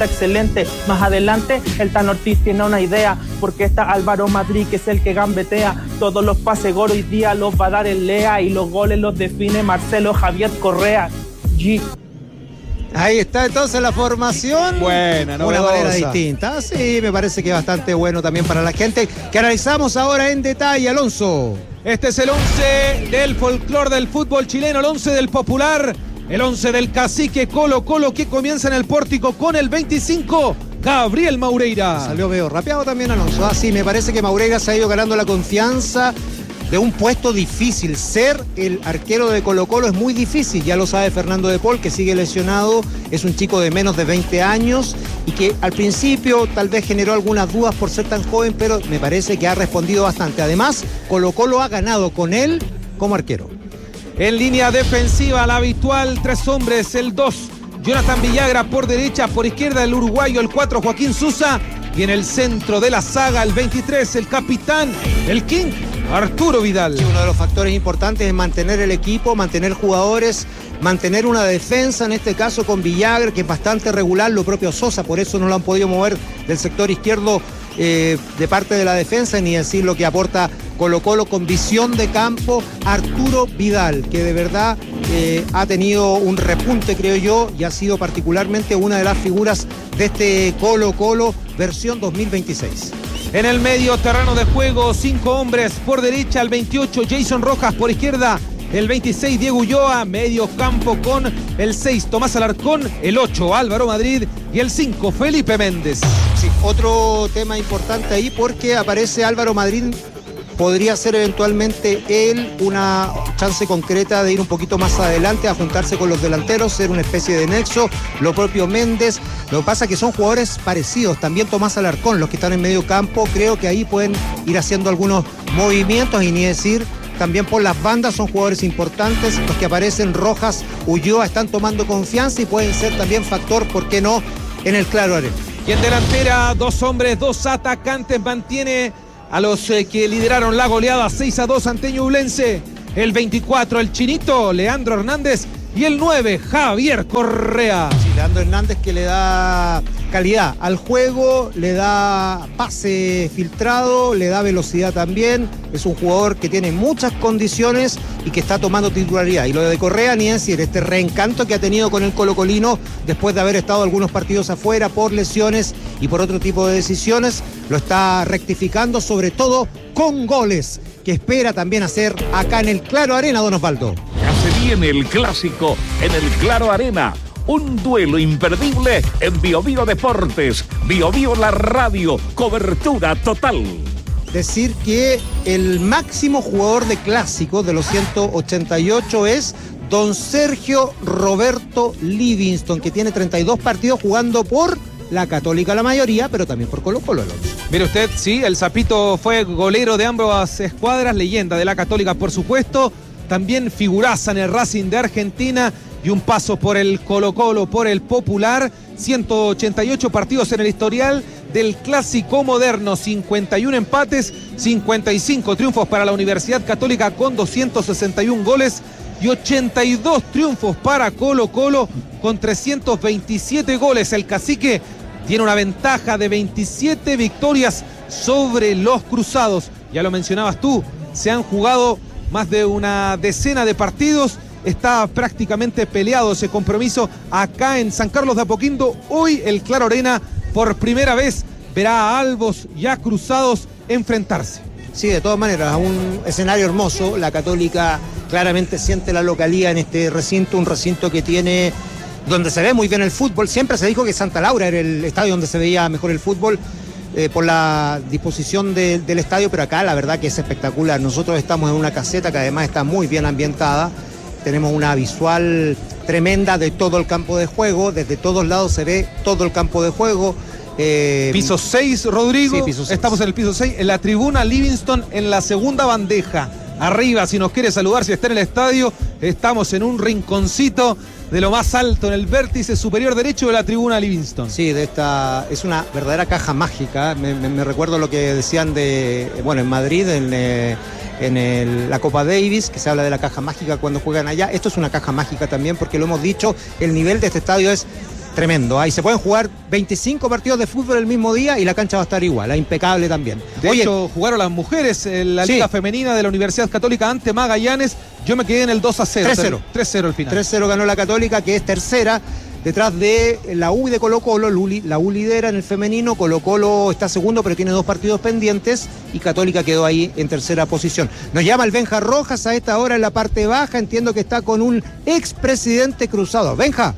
está excelente. Más adelante el Tan Ortiz tiene una idea, porque está Álvaro Madrid, que es el que gambetea. Todos los pases gol hoy día los va a dar el Lea, y los goles los define Marcelo Javier Correa. G. Ahí está entonces la formación. Buena, novedosa. Una manera distinta. Sí, me parece que es bastante bueno también para la gente. Que analizamos ahora en detalle, Alonso. Este es el 11 del folclor del fútbol chileno, el 11 del popular, el 11 del cacique Colo Colo, que comienza en el pórtico con el 25, Gabriel Maureira. Salió medio rapeado también Alonso. Sí, me parece que Maureira se ha ido ganando la confianza de un puesto difícil. Ser el arquero de Colo Colo es muy difícil, ya lo sabe Fernando de Paul, que sigue lesionado, es un chico de menos de 20 años y que al principio tal vez generó algunas dudas por ser tan joven, pero me parece que ha respondido bastante. Además, Colo Colo ha ganado con él como arquero. En línea defensiva, la habitual, 3 hombres, el 2, Jonathan Villagra por derecha, por izquierda el uruguayo, el 4, Joaquín Susa, y en el centro de la saga, el 23, el capitán, el King, Arturo Vidal. Sí, uno de los factores importantes es mantener el equipo, mantener jugadores, mantener una defensa, en este caso con Villagra, que es bastante regular, lo propio Sosa, por eso no lo han podido mover del sector izquierdo de parte de la defensa, ni decir lo que aporta Colo Colo con visión de campo, Arturo Vidal, que de verdad ha tenido un repunte, creo yo, y ha sido particularmente una de las figuras de este Colo Colo versión 2026. En el medio terreno de juego, 5 hombres, por derecha el 28, Jason Rojas, por izquierda el 26, Diego Ulloa, medio campo con el 6, Tomás Alarcón, el 8, Álvaro Madrid, y el 5, Felipe Méndez. Sí, otro tema importante ahí, porque aparece Álvaro Madrid. Podría ser eventualmente él una chance concreta de ir un poquito más adelante, a juntarse con los delanteros, ser una especie de nexo, lo propio Méndez. Lo que pasa es que son jugadores parecidos, también Tomás Alarcón, los que están en medio campo, creo que ahí pueden ir haciendo algunos movimientos, y ni decir, también por las bandas son jugadores importantes, los que aparecen Rojas, Ulloa, están tomando confianza y pueden ser también factor, ¿por qué no?, en el Claro Arena. Y en delantera, 2 hombres, 2 atacantes, mantiene a los que lideraron la goleada 6-2 ante Ñublense. El 24, el chinito, Leandro Hernández, y el 9, Javier Correa. Sí, Leandro Hernández, que le da calidad al juego, le da pase filtrado, le da velocidad también. Es un jugador que tiene muchas condiciones y que está tomando titularidad. Y lo de Correa, ni decir, este reencanto que ha tenido con el colocolino después de haber estado algunos partidos afuera por lesiones y por otro tipo de decisiones, lo está rectificando, sobre todo con goles, que espera también hacer acá en el Claro Arena, don Osvaldo. Ya se viene el clásico en el Claro Arena. Un duelo imperdible en Bio Bio Deportes. Bio Bio la radio, cobertura total. Decir que el máximo jugador de clásicos de los 188 es don Sergio Roberto Livingston, que tiene 32 partidos jugando por la Católica la mayoría, pero también por Colo Colo, Alonso. Mire usted, sí, el Zapito fue golero de ambas escuadras, leyenda de la Católica, por supuesto, también figuraza en el Racing de Argentina y un paso por el Colo Colo, por el Popular. 188 partidos en el historial del clásico moderno, 51 empates, 55 triunfos para la Universidad Católica con 261 goles y 82 triunfos para Colo Colo con 327 goles. El cacique tiene una ventaja de 27 victorias sobre los cruzados. Ya lo mencionabas tú, se han jugado más de una decena de partidos. Está prácticamente peleado ese compromiso acá en San Carlos de Apoquindo. Hoy el Claro Arena por primera vez verá a Albos y a Cruzados enfrentarse. Sí, de todas maneras, un escenario hermoso. La Católica claramente siente la localía en este recinto, un recinto que tiene, donde se ve muy bien el fútbol. Siempre se dijo que Santa Laura era el estadio donde se veía mejor el fútbol, por la disposición del estadio, pero acá la verdad que es espectacular. Nosotros estamos en una caseta que además está muy bien ambientada. Tenemos una visual tremenda de todo el campo de juego, desde todos lados se ve todo el campo de juego. Piso 6, Rodrigo. Sí, piso 6. Estamos en el piso 6, en la tribuna Livingston, en la segunda bandeja. Arriba, si nos quiere saludar, si está en el estadio, estamos en un rinconcito de lo más alto, en el vértice superior derecho de la tribuna Livingston. Sí, es una verdadera caja mágica. Me recuerdo lo que decían en Madrid, en la Copa Davis, que se habla de la caja mágica cuando juegan allá. Esto es una caja mágica también, porque lo hemos dicho, el nivel de este estadio es tremendo. Ahí se pueden jugar 25 partidos de fútbol el mismo día y la cancha va a estar igual, impecable también. De hecho, jugaron las mujeres en la Liga Femenina de la Universidad Católica ante Magallanes. Yo me quedé en el 2-0. 3-0 al final. 3-0 ganó la Católica, que es tercera, detrás de la U y de Colo-Colo. La U lidera en el femenino, Colo-Colo está segundo, pero tiene 2 partidos pendientes, y Católica quedó ahí en tercera posición. Nos llama el Benja Rojas a esta hora en la parte baja, entiendo que está con un expresidente Cruzado. Benja.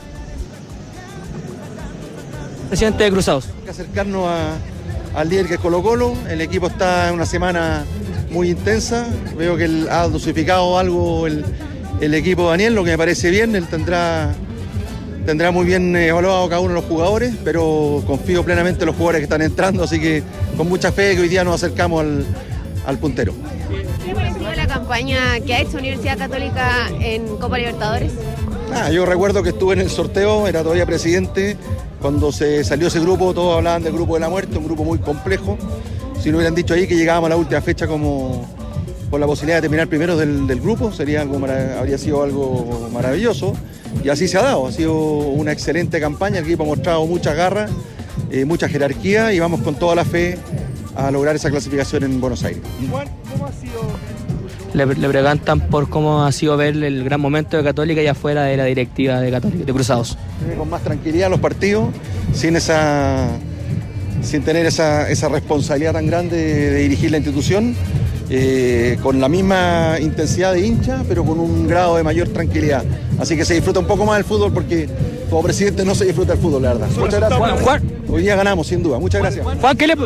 Presidente de Cruzados. Hay que acercarnos al líder que es Colo-Colo. El equipo está en una semana muy intensa. Veo que ha dosificado algo el equipo de Daniel, lo que me parece bien. Él tendrá muy bien evaluado cada uno de los jugadores, pero confío plenamente en los jugadores que están entrando, así que con mucha fe que hoy día nos acercamos al puntero. ¿Qué le pareció la campaña que ha hecho Universidad Católica en Copa Libertadores? Yo recuerdo que estuve en el sorteo, era todavía presidente. Cuando se salió ese grupo, todos hablaban del grupo de la muerte, un grupo muy complejo. Si no hubieran dicho ahí que llegábamos a la última fecha como con la posibilidad de terminar primeros del grupo, habría sido algo maravilloso. Y así se ha dado, ha sido una excelente campaña, el equipo ha mostrado muchas garras, mucha jerarquía, y vamos con toda la fe a lograr esa clasificación en Buenos Aires. Juan, ¿cómo ha sido? Le preguntan por cómo ha sido ver el gran momento de Católica y afuera de la directiva de Católica, de Cruzados. Con más tranquilidad los partidos, sin tener esa responsabilidad tan grande de dirigir la institución, con la misma intensidad de hincha, pero con un grado de mayor tranquilidad. Así que se disfruta un poco más el fútbol, porque como presidente no se disfruta el fútbol, la verdad. Muchas gracias. Juan. Hoy día ganamos, sin duda. Muchas gracias. Juan, ¿qué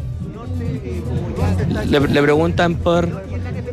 le preguntan por...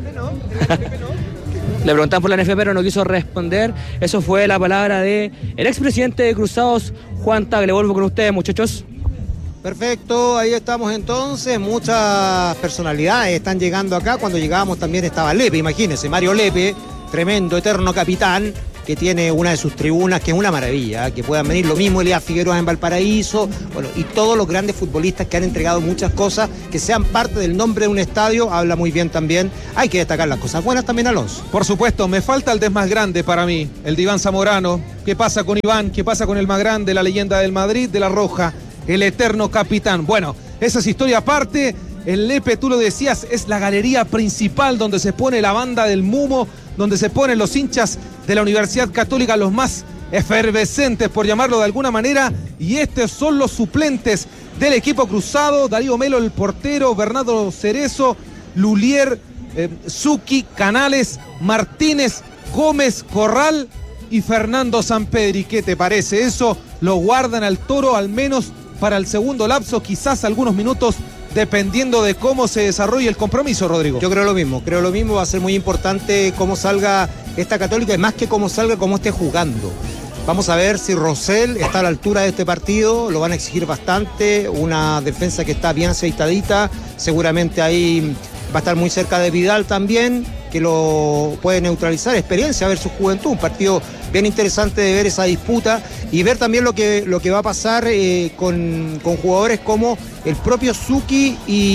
Le preguntan por la NFP, pero no quiso responder. Eso fue la palabra del expresidente de Cruzados, Juan Tagle. Vuelvo con ustedes, muchachos. Perfecto, ahí estamos entonces. Muchas personalidades están llegando acá. Cuando llegábamos también estaba Lepe, imagínense, Mario Lepe, tremendo, eterno capitán, que tiene una de sus tribunas que es una maravilla, que puedan venir. Lo mismo Elías Figueroa en Valparaíso, bueno, y todos los grandes futbolistas que han entregado muchas cosas, que sean parte del nombre de un estadio, habla muy bien también. Hay que destacar las cosas buenas también, Alonso. Por supuesto, me falta el más grande para mí, el de Iván Zamorano. ¿Qué pasa con Iván? ¿Qué pasa con el más grande, la leyenda del Madrid, de la Roja, el eterno capitán? Bueno, esa es historia aparte. El Lepe, tú lo decías, es la galería principal donde se pone la banda del Mumo, donde se ponen los hinchas de la Universidad Católica, los más efervescentes, por llamarlo de alguna manera, y estos son los suplentes del equipo cruzado: Darío Melo, el portero, Bernardo Cerezo, Lulier, Zucchi, Canales, Martínez, Gómez, Corral y Fernando Sampedri. ¿Qué te parece eso? Lo guardan al Toro al menos para el segundo lapso, quizás algunos minutos, dependiendo de cómo se desarrolle el compromiso, Rodrigo. Yo creo lo mismo, va a ser muy importante cómo salga esta Católica, y más que cómo salga, cómo esté jugando. Vamos a ver si Rosell está a la altura de este partido, lo van a exigir bastante, una defensa que está bien aceitadita, seguramente ahí va a estar muy cerca de Vidal también, que lo puede neutralizar. Experiencia versus juventud, un partido bien interesante de ver esa disputa y ver también lo que va a pasar con jugadores como el propio Zucchi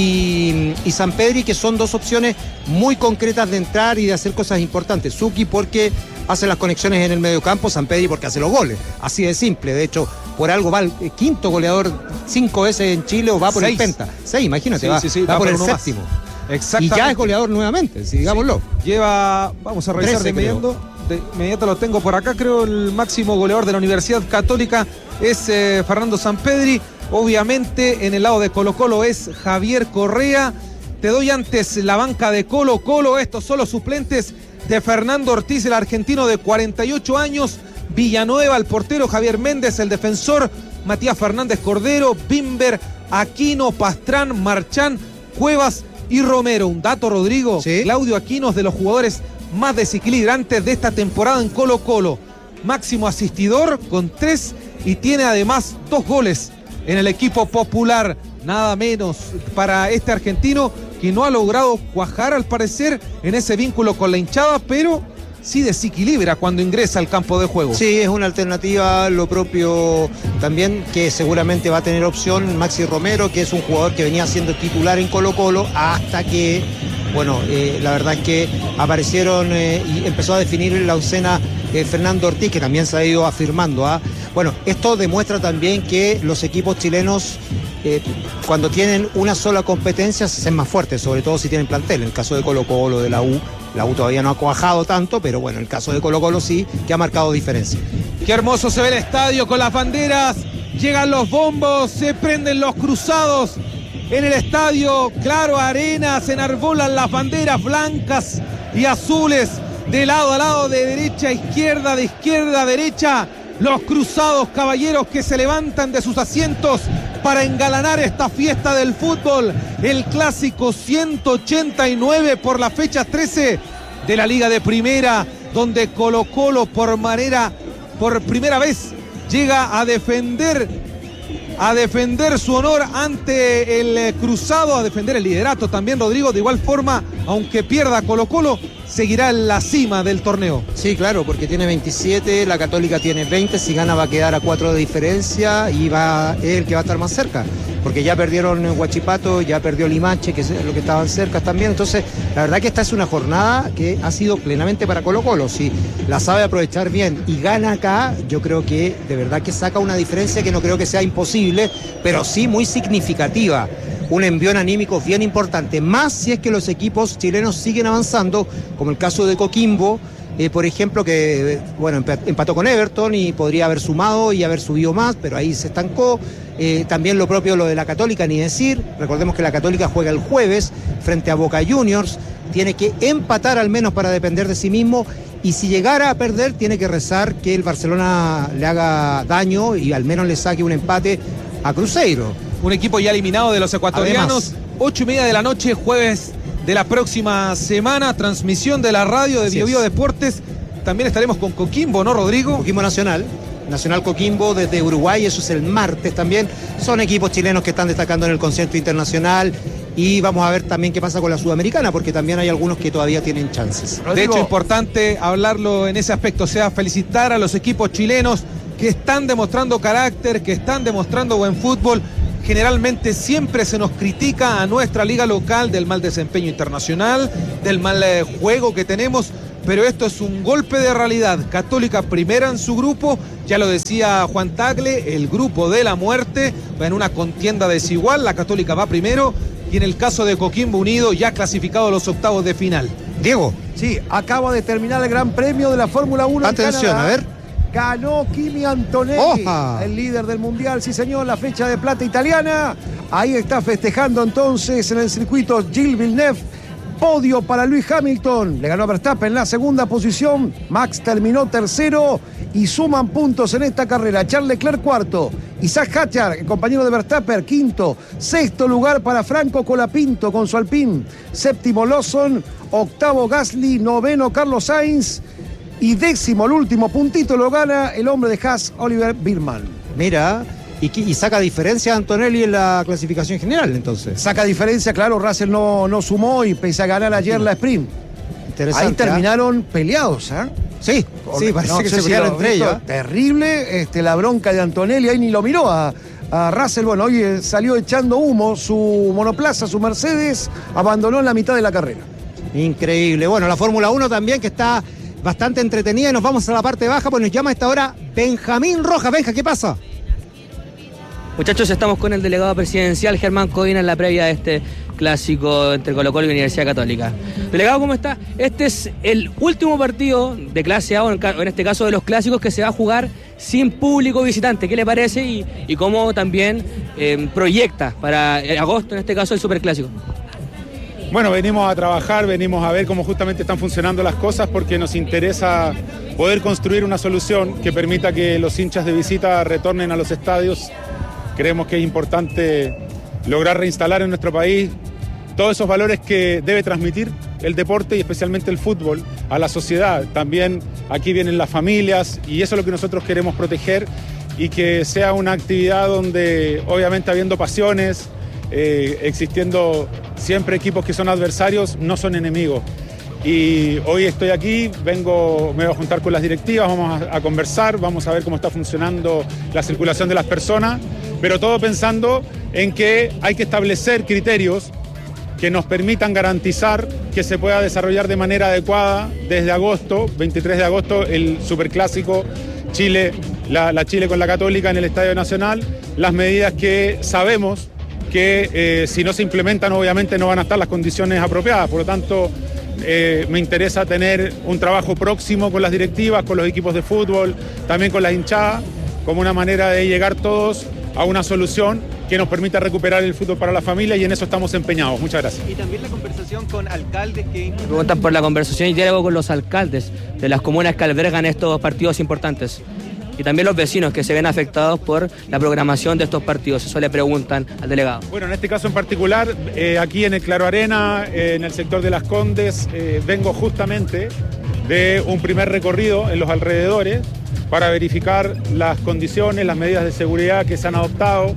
y Sampedri, que son dos opciones muy concretas de entrar y de hacer cosas importantes. Zucchi porque hace las conexiones en el mediocampo, Sampedri porque hace los goles, así de simple. De hecho, por algo va el quinto goleador 5 veces en Chile, o va por 6. El penta. 6, imagínate, va por el séptimo. Y ya es goleador nuevamente, si digámoslo. Vamos a revisar 13, de inmediato lo tengo por acá, creo el máximo goleador de la Universidad Católica es Fernando Sampedri. Obviamente en el lado de Colo-Colo es Javier Correa. Te doy antes la banca de Colo-Colo. Estos son los suplentes de Fernando Ortiz, el argentino de 48 años, Villanueva, el portero, Javier Méndez, el defensor, Matías Fernández Cordero, Bimber, Aquino, Pastrán, Marchán, Cuevas y Romero. Un dato, Rodrigo, ¿sí? Claudio Aquino es de los jugadores más desequilibrantes de esta temporada en Colo-Colo. Máximo asistidor con 3 y tiene además 2 goles en el equipo popular. Nada menos para este argentino, que no ha logrado cuajar al parecer en ese vínculo con la hinchada, pero sí desequilibra cuando ingresa al campo de juego. Sí, es una alternativa, lo propio también, que seguramente va a tener opción Maxi Romero, que es un jugador que venía siendo titular en Colo-Colo hasta que, bueno, la verdad es que aparecieron y empezó a definir la oncena Fernando Ortiz, que también se ha ido afirmando. Bueno, esto demuestra también que los equipos chilenos, cuando tienen una sola competencia, se hacen más fuertes, sobre todo si tienen plantel. En el caso de Colo-Colo, de la U todavía no ha cuajado tanto, pero bueno, en el caso de Colo-Colo sí, que ha marcado diferencia. Qué hermoso se ve el estadio con las banderas, llegan los bombos, se prenden los cruzados en el estadio Claro Arena, se enarbolan las banderas blancas y azules de lado a lado, de derecha a izquierda, de izquierda a derecha, los cruzados caballeros que se levantan de sus asientos para engalanar esta fiesta del fútbol, el clásico 189 por la fecha 13 de la Liga de Primera, donde Colo-Colo por primera vez llega a defender su honor ante el cruzado, a defender el liderato también, Rodrigo. De igual forma, aunque pierda Colo-Colo, seguirá en la cima del torneo. Sí, claro, porque tiene 27, la Católica tiene 20, si gana va a quedar a 4 de diferencia y va el que va a estar más cerca, porque ya perdieron Huachipato, ya perdió Limache, que es lo que estaban cerca también. Entonces, la verdad que esta es una jornada que ha sido plenamente para Colo-Colo. Si la sabe aprovechar bien y gana acá, yo creo que de verdad que saca una diferencia que no creo que sea imposible, pero sí muy significativa. Un envión anímico bien importante, más si es que los equipos chilenos siguen avanzando, como el caso de Coquimbo, por ejemplo, que bueno, empató con Everton y podría haber sumado y haber subido más, pero ahí se estancó. También lo propio lo de la Católica, ni decir. Recordemos que la Católica juega el jueves frente a Boca Juniors, tiene que empatar al menos para depender de sí mismo, y si llegara a perder tiene que rezar que el Barcelona le haga daño y al menos le saque un empate a Cruzeiro. Un equipo ya eliminado de los ecuatorianos. Además, 8:30 de la noche, jueves de la próxima semana, transmisión de la radio de Bio Bio Deportes. También estaremos con Coquimbo, ¿no, Rodrigo? Coquimbo Nacional Coquimbo desde Uruguay, eso es el martes también. Son equipos chilenos que están destacando en el concierto internacional, y vamos a ver también qué pasa con la Sudamericana, porque también hay algunos que todavía tienen chances. Rodrigo, de hecho, importante hablarlo en ese aspecto, o sea, felicitar a los equipos chilenos que están demostrando carácter, que están demostrando buen fútbol. Generalmente siempre se nos critica a nuestra liga local del mal desempeño internacional, del mal juego que tenemos, pero esto es un golpe de realidad. Católica primera en su grupo, ya lo decía Juan Tagle, el grupo de la muerte, va en una contienda desigual. La Católica va primero, y en el caso de Coquimbo Unido ya clasificado a los octavos de final. Diego. Sí, acaba de terminar el Gran Premio de la Fórmula 1 Atención, en Canadá. a ver. Ganó Kimi Antonelli, ¡Oja! el líder del mundial, sí señor, la flecha de plata italiana. Ahí está festejando entonces en el circuito Gilles Villeneuve. Podio para Lewis Hamilton, le ganó a Verstappen en la segunda posición. Max terminó tercero y suman puntos en esta carrera. Charles Leclerc cuarto, Isaac Hadjar, el compañero de Verstappen, quinto. Sexto lugar para Franco Colapinto con su Alpine. Séptimo Lawson, octavo Gasly, noveno Carlos Sainz. Y décimo, el último puntito lo gana el hombre de Haas, Oliver Biermann. Mira, y saca diferencia a Antonelli en la clasificación general, entonces. Saca diferencia, claro, Russell no sumó y pese a ganar ayer la sprint. Interesante. Ahí terminaron peleados, ¿eh? Sí, parece que se pelearon entre ellos. Terrible, la bronca de Antonelli, ahí ni lo miró a Russell. Bueno, hoy salió echando humo su monoplaza, su Mercedes, abandonó en la mitad de la carrera. Increíble. Bueno, la Fórmula 1 también, que está bastante entretenida, y nos vamos a la parte baja, pues nos llama a esta hora Benjamín Rojas. Benja, ¿qué pasa? Muchachos, estamos con el delegado presidencial Germán Codina en la previa de este clásico entre Colo-Colo y Universidad Católica. Delegado, ¿cómo está? Este es el último partido de clase A, o en este caso de los clásicos, que se va a jugar sin público visitante. ¿Qué le parece y cómo también proyecta para agosto, en este caso, el superclásico? Bueno, venimos a trabajar, venimos a ver cómo justamente están funcionando las cosas, porque nos interesa poder construir una solución que permita que los hinchas de visita retornen a los estadios. Creemos que es importante lograr reinstalar en nuestro país todos esos valores que debe transmitir el deporte y especialmente el fútbol a la sociedad. También aquí vienen las familias y eso es lo que nosotros queremos proteger, y que sea una actividad donde, obviamente, habiendo pasiones, existiendo siempre equipos que son adversarios, no son enemigos. Y hoy estoy aquí, me voy a juntar con las directivas, vamos a conversar, vamos a ver cómo está funcionando la circulación de las personas, pero todo pensando en que hay que establecer criterios que nos permitan garantizar que se pueda desarrollar de manera adecuada desde agosto, 23 de agosto, el superclásico Chile, la Chile con la Católica en el Estadio Nacional, las medidas que sabemos que si no se implementan obviamente no van a estar las condiciones apropiadas, por lo tanto me interesa tener un trabajo próximo con las directivas, con los equipos de fútbol, también con las hinchadas, como una manera de llegar todos a una solución que nos permita recuperar el fútbol para la familia y en eso estamos empeñados. Muchas gracias. Y también la conversación con alcaldes que... Preguntan por la conversación y diálogo con los alcaldes de las comunas que albergan estos partidos importantes. Y también los vecinos que se ven afectados por la programación de estos partidos. Eso le preguntan al delegado. Bueno, en este caso en particular, aquí en el Claro Arena, en el sector de Las Condes, vengo justamente de un primer recorrido en los alrededores para verificar las condiciones, las medidas de seguridad que se han adoptado.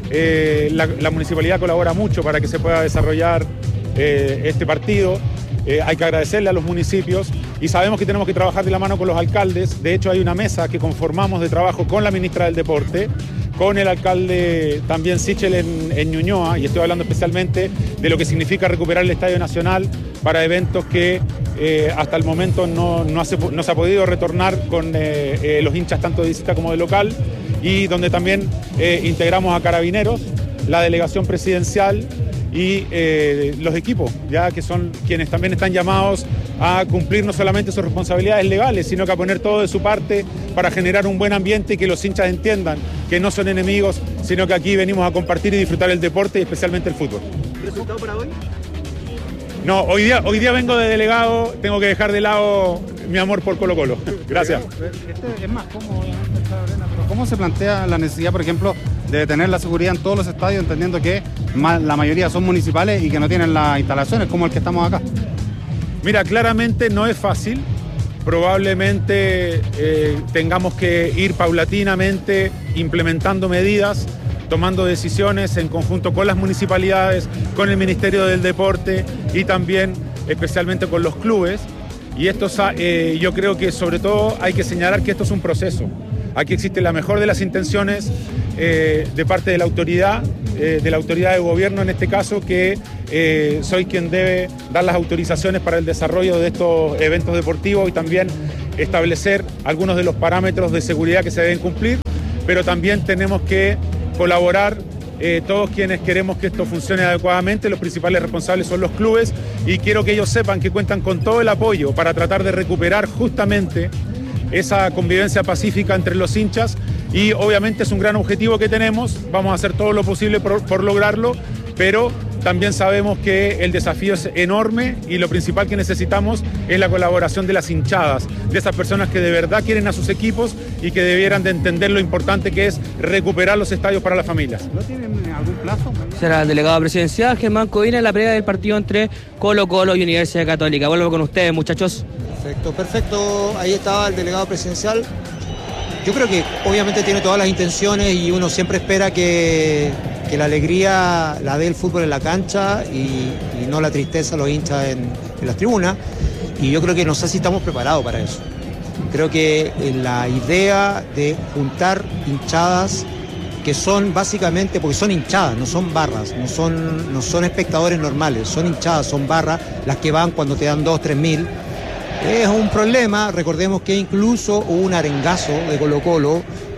La municipalidad colabora mucho para que se pueda desarrollar este partido. Hay que agradecerle a los municipios y sabemos que tenemos que trabajar de la mano con los alcaldes. De hecho, hay una mesa que conformamos de trabajo con la ministra del Deporte, con el alcalde también Sichel en Ñuñoa, y estoy hablando especialmente de lo que significa recuperar el Estadio Nacional para eventos que hasta el momento no se ha podido retornar con los hinchas tanto de visita como de local, y donde también integramos a Carabineros, la delegación presidencial y los equipos, ya que son quienes también están llamados a cumplir no solamente sus responsabilidades legales, sino que a poner todo de su parte para generar un buen ambiente y que los hinchas entiendan que no son enemigos, sino que aquí venimos a compartir y disfrutar el deporte y especialmente el fútbol. ¿Resultado para hoy? No, hoy día vengo de delegado, tengo que dejar de lado mi amor por Colo Colo. Gracias. Es más cómodo, obviamente, esta arena, pero ¿cómo se plantea la necesidad, por ejemplo, de tener la seguridad en todos los estadios, entendiendo que la mayoría son municipales y que no tienen las instalaciones como el que estamos acá? Mira, claramente no es fácil. Probablemente tengamos que ir paulatinamente implementando medidas, tomando decisiones en conjunto con las municipalidades, con el Ministerio del Deporte y también especialmente con los clubes. Y esto, yo creo que sobre todo hay que señalar que esto es un proceso. Aquí existe la mejor de las intenciones de parte de la autoridad de gobierno en este caso, que soy quien debe dar las autorizaciones para el desarrollo de estos eventos deportivos y también establecer algunos de los parámetros de seguridad que se deben cumplir, pero también tenemos que colaborar todos quienes queremos que esto funcione adecuadamente. Los principales responsables son los clubes y quiero que ellos sepan que cuentan con todo el apoyo para tratar de recuperar justamente esa convivencia pacífica entre los hinchas, y obviamente es un gran objetivo que tenemos. Vamos a hacer todo lo posible por lograrlo, pero también sabemos que el desafío es enorme y lo principal que necesitamos es la colaboración de las hinchadas, de esas personas que de verdad quieren a sus equipos y que debieran de entender lo importante que es recuperar los estadios para las familias. ¿No tienen algún plazo? Será el delegado presidencial Germán Codina en la previa del partido entre Colo Colo y Universidad Católica. Vuelvo con ustedes, muchachos. Perfecto. Ahí estaba el delegado presidencial. Yo creo que obviamente tiene todas las intenciones y uno siempre espera que la alegría la dé el fútbol en la cancha y no la tristeza los hinchas en las tribunas. Y yo creo que no sé si estamos preparados para eso. Creo que la idea de juntar hinchadas que son básicamente, porque son hinchadas, no son barras, no son espectadores normales, son hinchadas, son barras las que van cuando te dan 2.000, 3.000. Es un problema. Recordemos que incluso hubo un arengazo de Colo Colo,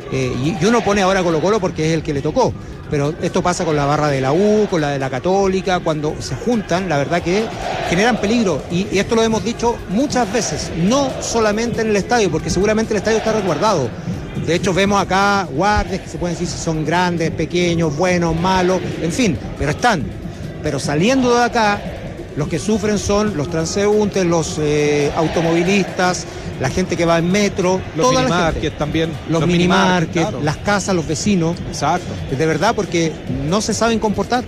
y uno pone ahora Colo Colo porque es el que le tocó, pero esto pasa con la barra de la U, con la de la Católica, cuando se juntan, la verdad que generan peligro, y esto lo hemos dicho muchas veces, no solamente en el estadio, porque seguramente el estadio está resguardado. De hecho vemos acá guardias que se pueden decir si son grandes, pequeños, buenos, malos, en fin, pero están. Pero saliendo de acá, los que sufren son los transeúntes, los automovilistas, la gente que va en metro, los minimarkets también. Los minimarkets, claro. Las casas, los vecinos. Exacto. De verdad, porque no se saben comportar,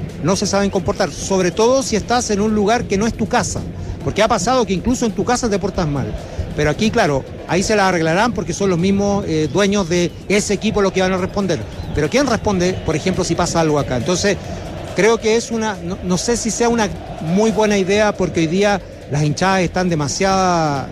sobre todo si estás en un lugar que no es tu casa. Porque ha pasado que incluso en tu casa te portas mal. Pero aquí, claro, ahí se la arreglarán porque son los mismos dueños de ese equipo los que van a responder. Pero ¿quién responde, por ejemplo, si pasa algo acá? Entonces, creo que es no sé si sea una muy buena idea, porque hoy día las hinchadas están demasiado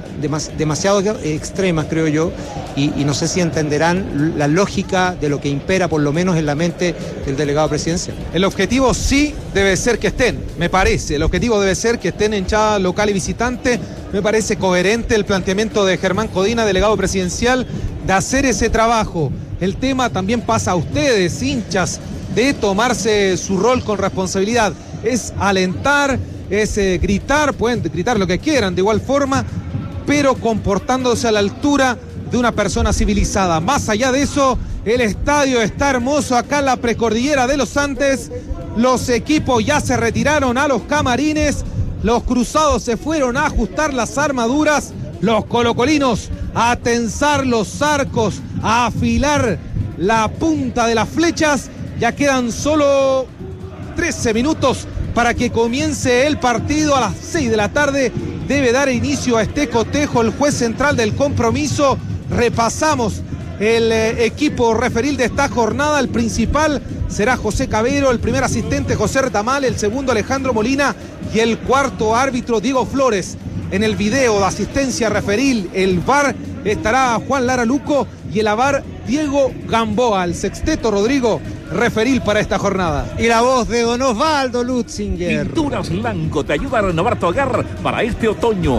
extremas, creo yo, y no sé si entenderán la lógica de lo que impera, por lo menos en la mente del delegado presidencial. El objetivo sí debe ser que estén, me parece. El objetivo debe ser que estén hinchada local y visitante. Me parece coherente el planteamiento de Germán Codina, delegado presidencial, de hacer ese trabajo. El tema también pasa a ustedes, hinchas, de tomarse su rol con responsabilidad. Es alentar, es gritar, pueden gritar lo que quieran de igual forma, pero comportándose a la altura de una persona civilizada. Más allá de eso, el estadio está hermoso acá en la precordillera de los Andes. Los equipos ya se retiraron a los camarines, los cruzados se fueron a ajustar las armaduras, los colocolinos a tensar los arcos, a afilar la punta de las flechas. Ya quedan solo 13 minutos para que comience el partido. A las 6 de la tarde debe dar inicio a este cotejo el juez central del compromiso. Repasamos el equipo referil de esta jornada. El principal será José Cabero, el primer asistente José Retamal, el segundo Alejandro Molina y el cuarto árbitro Diego Flores. En el video de asistencia referil, el VAR, estará Juan Lara Luco y el AVAR Diego Gamboa, el sexteto Rodrigo referil para esta jornada. Y la voz de don Osvaldo Lutzinger. Pinturas Lanco te ayuda a renovar tu hogar para este otoño.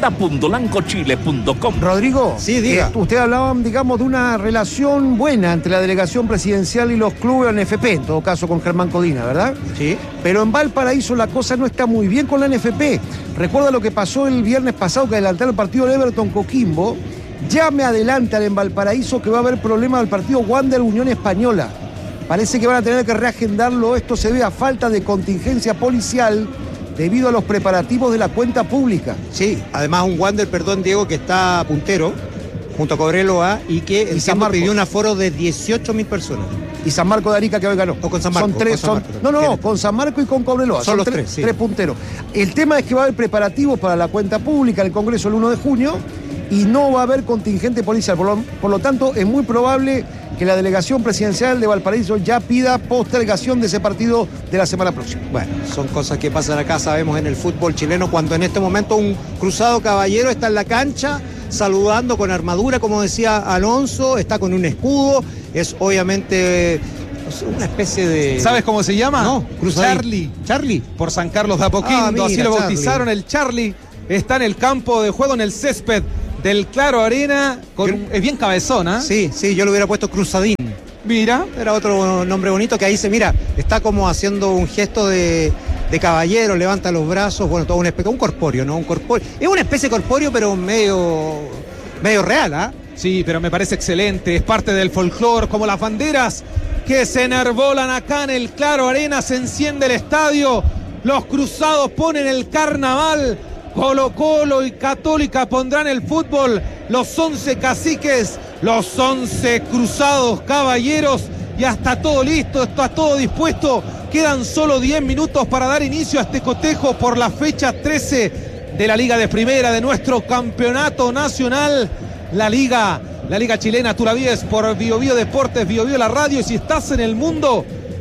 Tienda.lancochile.com. Rodrigo, sí, diga. Usted hablaba, digamos, de una relación buena entre la delegación presidencial y los clubes de la NFP, en todo caso con Germán Codina, ¿verdad? Sí. Pero en Valparaíso la cosa no está muy bien con la NFP. Recuerda lo que pasó el viernes pasado, que adelantaron el partido de Everton Coquimbo. Ya me adelantan en Valparaíso que va a haber problemas del partido Wander Unión Española. Parece que van a tener que reagendarlo. Esto se debe a falta de contingencia policial debido a los preparativos de la cuenta pública. Sí, además un Wander, perdón Diego, que está puntero junto a Cobreloa y que el San Marcos pidió un aforo de 18.000 personas. Y San Marco de Arica que hoy ganó. O con San Marcos. Son tres, con San Marco y con Cobreloa. Son los tres, sí. Tres punteros. El tema es que va a haber preparativos para la cuenta pública en el Congreso el 1 de junio y no va a haber contingente policial. Por lo tanto, es muy probable que la delegación presidencial de Valparaíso ya pida postergación de ese partido de la semana próxima. Bueno, son cosas que pasan acá, sabemos, en el fútbol chileno, cuando en este momento un cruzado caballero está en la cancha saludando con armadura, como decía Alonso, está con un escudo, es obviamente una especie de... ¿Sabes cómo se llama? No, Charlie. Charlie. Por San Carlos de Apoquindo, mira, así lo Charlie. bautizaron, el Charlie. Está en el campo de juego, en el césped del Claro Arena, es bien cabezona. Sí, yo le hubiera puesto Cruzadín. Mira. Era otro nombre bonito que ahí se mira, está como haciendo un gesto de caballero, levanta los brazos, bueno, todo un corpóreo, ¿no? Es una especie de corpóreo, pero medio real, ¿ah? Sí, pero me parece excelente, es parte del folclore, como las banderas que se enarbolan acá en el Claro Arena, se enciende el estadio, los cruzados ponen el carnaval. Colo-Colo y Católica pondrán el fútbol, los 11 caciques, los 11 cruzados caballeros, ya está todo listo, está todo dispuesto, quedan solo 10 minutos para dar inicio a este cotejo por la fecha 13 de la Liga de Primera, de nuestro campeonato nacional, la Liga chilena. Tú la vives por Bio Bio Deportes, Bio Bio la radio, y si estás en el mundo,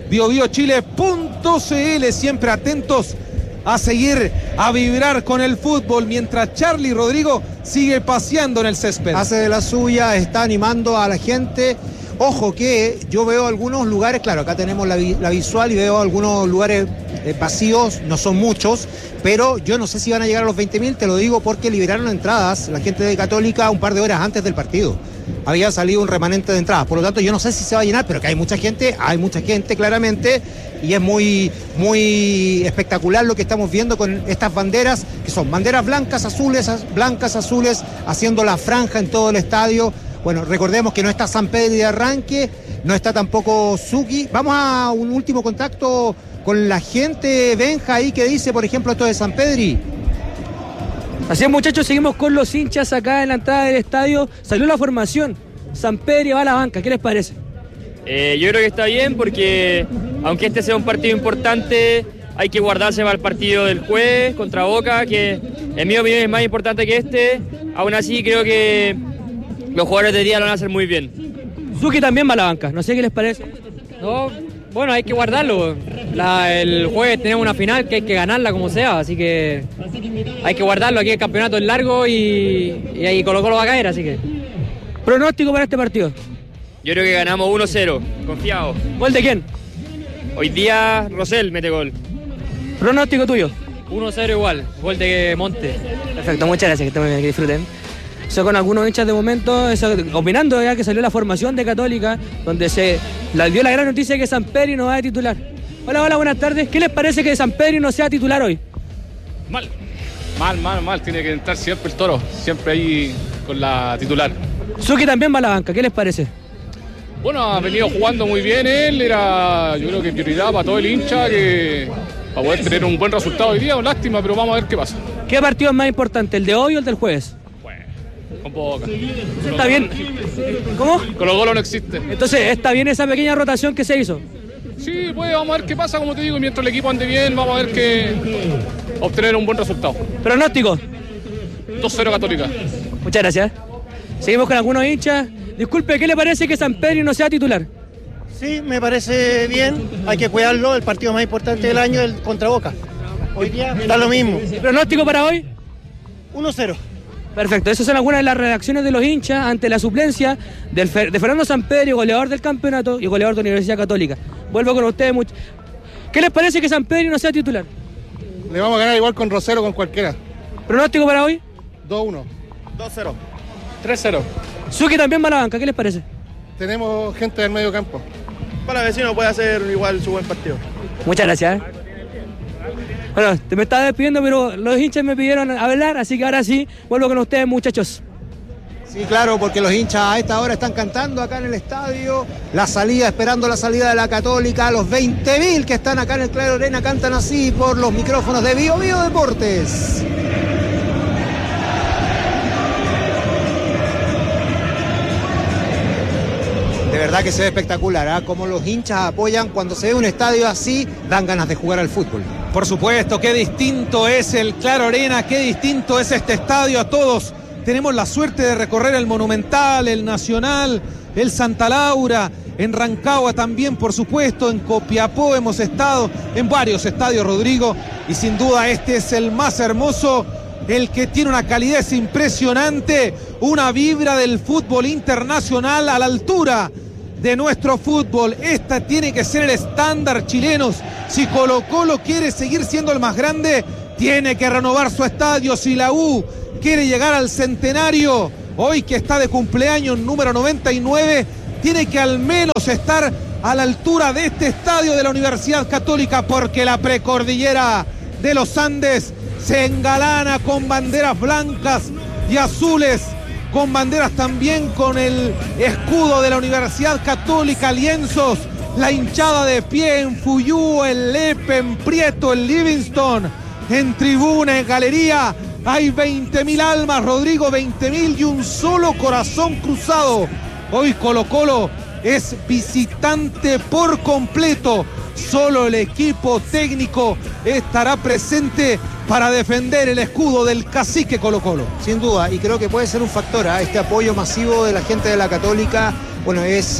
biobiochile.cl, siempre atentos a seguir, a vibrar con el fútbol, mientras Charlie Rodrigo sigue paseando en el césped. Hace de la suya, está animando a la gente. Ojo que yo veo algunos lugares, claro, acá tenemos la visual y veo algunos lugares vacíos, no son muchos, pero yo no sé si van a llegar a los 20.000, te lo digo porque liberaron entradas la gente de Católica un par de horas antes del partido. Había salido un remanente de entradas, por lo tanto yo no sé si se va a llenar, pero que hay mucha gente claramente, y es muy, muy espectacular lo que estamos viendo con estas banderas, que son banderas blancas, azules, haciendo la franja en todo el estadio. Bueno, recordemos que no está San Pedro de arranque, no está tampoco Suki. Vamos a un último contacto con la gente, Benja, ahí que dice, por ejemplo, esto de San Pedri. Así es, muchachos, seguimos con los hinchas acá en la entrada del estadio. Salió la formación, San Pedro va a la banca, ¿qué les parece? Yo creo que está bien porque aunque este sea un partido importante, hay que guardarse para el partido del jueves contra Boca, que en mi opinión es más importante que este. Aún así creo que los jugadores de día lo van a hacer muy bien. Suki también va a la banca, no sé qué les parece. No, bueno, hay que guardarlo. El jueves tenemos una final que hay que ganarla como sea, así que hay que guardarlo, aquí el campeonato es largo y ahí Colo-Colo va a caer, así que... ¿Pronóstico para este partido? Yo creo que ganamos 1-0, confiado. ¿Gol de quién? Hoy día Rosell mete gol. ¿Pronóstico tuyo? 1-0 igual, gol de Monte. Perfecto, muchas gracias, que disfruten. Eso con algunos hinchas de momento, opinando ya que salió la formación de Católica, donde se dio la gran noticia de que Samperi no va a titular. Hola, buenas tardes. ¿Qué les parece que Samperi no sea titular hoy? Mal. Tiene que entrar siempre el Toro, siempre ahí con la titular. Suki también va a la banca, ¿qué les parece? Bueno, ha venido jugando muy bien él, era yo creo que prioridad para todo el hincha, que para poder tener un buen resultado hoy día, lástima, pero vamos a ver qué pasa. ¿Qué partido es más importante, el de hoy o el del jueves? Bueno, con Boca. ¿Está bien? ¿Cómo? Colo-Colo no existe. Entonces, ¿está bien esa pequeña rotación que se hizo? Sí, pues vamos a ver qué pasa, como te digo, mientras el equipo ande bien, vamos a ver que obtener un buen resultado. ¿Pronóstico? 2-0 Católica. Muchas gracias. Seguimos con algunos hinchas. Disculpe, ¿qué le parece que Samperi no sea titular? Sí, me parece bien, hay que cuidarlo, el partido más importante del año es el contra Boca. Hoy día está lo mismo. ¿Pronóstico para hoy? 1-0. Perfecto, esas son algunas de las reacciones de los hinchas ante la suplencia de Fernando Samperi, goleador del campeonato y goleador de la Universidad Católica. Vuelvo con ustedes. ¿Qué les parece que Samperi no sea titular? Le vamos a ganar igual con Rosero o con cualquiera. ¿Pronóstico para hoy? 2-1. 2-0. 3-0. Suki también va a la banca, ¿qué les parece? Tenemos gente del medio campo. Para el vecino puede hacer igual su buen partido. Muchas gracias. Bueno, me estaba despidiendo, pero los hinchas me pidieron hablar, así que ahora sí, vuelvo con ustedes, muchachos. Sí, claro, porque los hinchas a esta hora están cantando acá en el estadio. La salida, esperando la salida de la Católica. Los 20.000 que están acá en el Claro Arena cantan así por los micrófonos de Bio Bio Deportes. De verdad que se ve espectacular, ¿eh? Como los hinchas apoyan cuando se ve un estadio así, dan ganas de jugar al fútbol. Por supuesto, qué distinto es el Claro Arena, qué distinto es este estadio. A todos tenemos la suerte de recorrer el Monumental, el Nacional, el Santa Laura, en Rancagua también, por supuesto, en Copiapó hemos estado, en varios estadios, Rodrigo, y sin duda este es el más hermoso, el que tiene una calidez impresionante, una vibra del fútbol internacional a la altura de nuestro fútbol. Esta tiene que ser el estándar, chilenos. Si Colo-Colo quiere seguir siendo el más grande, tiene que renovar su estadio. Si la U quiere llegar al centenario, hoy que está de cumpleaños número 99, tiene que al menos estar a la altura de este estadio de la Universidad Católica, porque la precordillera de los Andes se engalana con banderas blancas y azules, con banderas también con el escudo de la Universidad Católica, lienzos, la hinchada de pie en Fuyú, en Lepe, en Prieto, en Livingston, en tribuna, en galería. Hay 20.000 almas, Rodrigo, 20.000 y un solo corazón cruzado. Hoy Colo-Colo es visitante por completo. Solo el equipo técnico estará presente para defender el escudo del cacique Colo-Colo. Sin duda, y creo que puede ser un factor, ¿eh? Este apoyo masivo de la gente de la Católica. Bueno,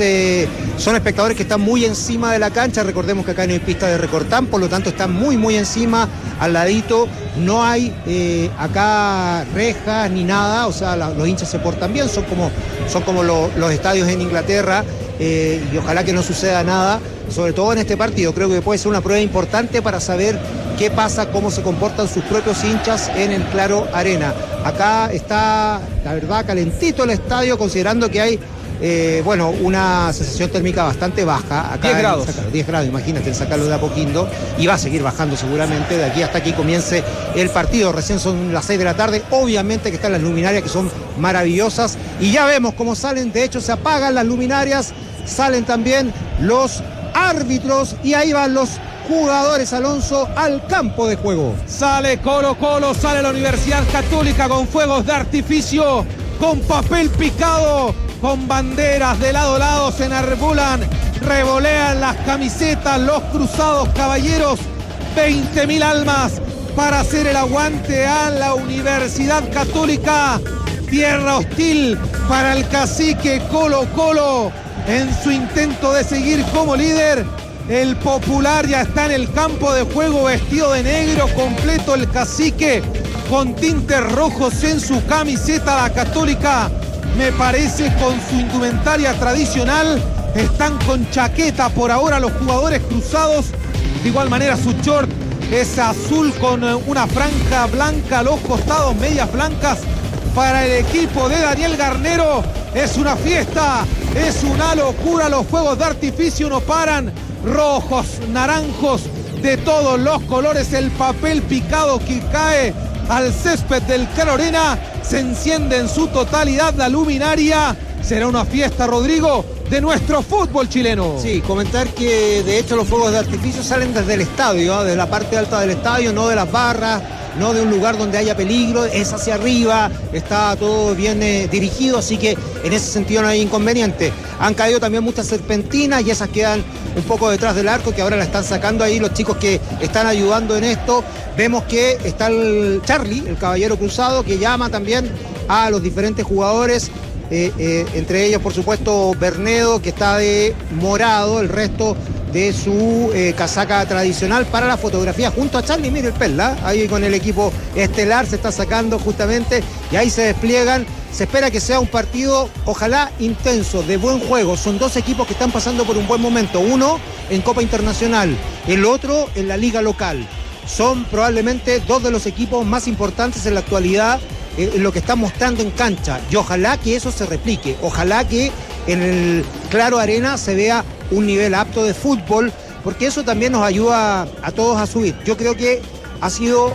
son espectadores que están muy encima de la cancha. Recordemos que acá no hay pista de recortán, por lo tanto están muy encima, al ladito. No hay acá rejas ni nada, o sea, los hinchas se portan bien, son como los estadios en Inglaterra, y ojalá que no suceda nada, sobre todo en este partido. Creo que puede ser una prueba importante para saber qué pasa, cómo se comportan sus propios hinchas en el Claro Arena. Acá está, la verdad, calentito el estadio, considerando que hay una sensación térmica bastante baja. Acá 10 grados. 10 grados, imagínate, sacarlo de a poquito. Y va a seguir bajando seguramente de aquí hasta que comience el partido. Recién son las 6 de la tarde. Obviamente que están las luminarias, que son maravillosas. Y ya vemos cómo salen. De hecho, se apagan las luminarias. Salen también los árbitros. Y ahí van los jugadores, Alonso, al campo de juego. Sale Colo-Colo, sale la Universidad Católica con fuegos de artificio, con papel picado, con banderas de lado a lado, se enarbolan, revolean las camisetas, los cruzados caballeros. 20.000 almas para hacer el aguante a la Universidad Católica. Tierra hostil para el cacique Colo-Colo en su intento de seguir como líder. El popular ya está en el campo de juego, vestido de negro completo el cacique, con tintes rojos en su camiseta. La Católica, me parece, con su indumentaria tradicional. Están con chaqueta por ahora los jugadores cruzados. De igual manera su short es azul con una franja blanca a los costados, medias blancas para el equipo de Daniel Garnero. Es una fiesta, es una locura, los fuegos de artificio no paran, rojos, naranjos, de todos los colores, el papel picado que cae al césped del Claro Arena, se enciende en su totalidad la luminaria. Será una fiesta, Rodrigo, de nuestro fútbol chileno. Sí, comentar que de hecho los fuegos de artificio salen desde el estadio, de la parte alta del estadio, no de las barras, no de un lugar donde haya peligro, es hacia arriba, está todo bien dirigido, así que en ese sentido no hay inconveniente. Han caído también muchas serpentinas y esas quedan un poco detrás del arco, que ahora la están sacando ahí los chicos que están ayudando en esto. Vemos que está el Charlie, el caballero cruzado, que llama también a los diferentes jugadores. Entre ellos, por supuesto, Bernedo, que está de morado, el resto de su casaca tradicional para la fotografía junto a Charlie. Mire el Perla, ahí con el equipo estelar se está sacando justamente y ahí se despliegan. Se espera que sea un partido, ojalá intenso, de buen juego. Son dos equipos que están pasando por un buen momento, uno en Copa Internacional, el otro en la liga local. Son probablemente dos de los equipos más importantes en la actualidad, lo que está mostrando en cancha, y ojalá que eso se replique, ojalá que en el Claro Arena se vea un nivel apto de fútbol, porque eso también nos ayuda a todos a subir. Yo creo que ha sido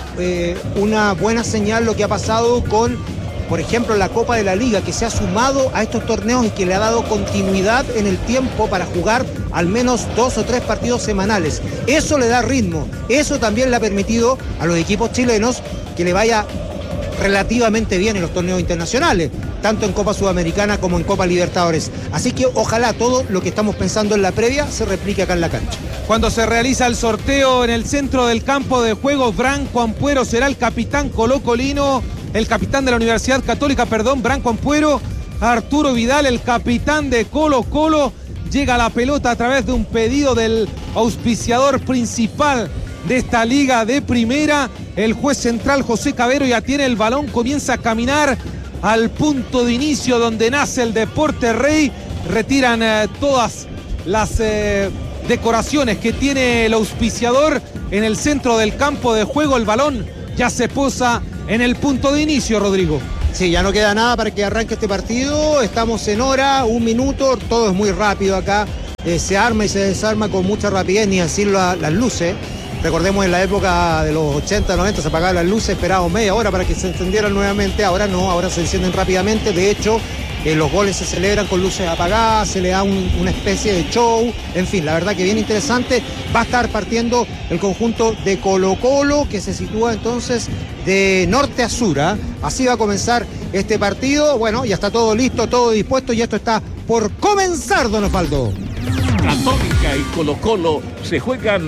una buena señal lo que ha pasado con, por ejemplo, la Copa de la Liga, que se ha sumado a estos torneos y que le ha dado continuidad en el tiempo para jugar al menos 2 o 3 partidos semanales. Eso le da ritmo, eso también le ha permitido a los equipos chilenos que le vaya relativamente bien en los torneos internacionales, tanto en Copa Sudamericana como en Copa Libertadores. Así que ojalá todo lo que estamos pensando en la previa se replique acá en la cancha. Cuando se realiza el sorteo en el centro del campo de juego, Branco Ampuero será el capitán colocolino, el capitán de la Universidad Católica, Branco Ampuero. Arturo Vidal, el capitán de Colo Colo, llega a la pelota a través de un pedido del auspiciador principal de esta liga de primera. El juez central José Cabero ya tiene el balón, comienza a caminar al punto de inicio donde nace el Deporte Rey. Retiran todas las decoraciones que tiene el auspiciador en el centro del campo de juego. El balón ya se posa en el punto de inicio, Rodrigo. Sí, ya no queda nada para que arranque este partido. Estamos en hora, 1 minuto, todo es muy rápido acá. Se arma y se desarma con mucha rapidez, ni decirlo las luces. Recordemos en la época de los 80, 90 se apagaban las luces, esperábamos media hora para que se encendieran nuevamente. Ahora no, ahora se encienden rápidamente. De hecho, los goles se celebran con luces apagadas, se le da una especie de show. En fin, la verdad que bien interesante. Va a estar partiendo el conjunto de Colo Colo, que se sitúa entonces de norte a sur. Así va a comenzar este partido. Bueno, ya está todo listo, todo dispuesto y esto está por comenzar, don Osvaldo. Católica y Colo Colo se juegan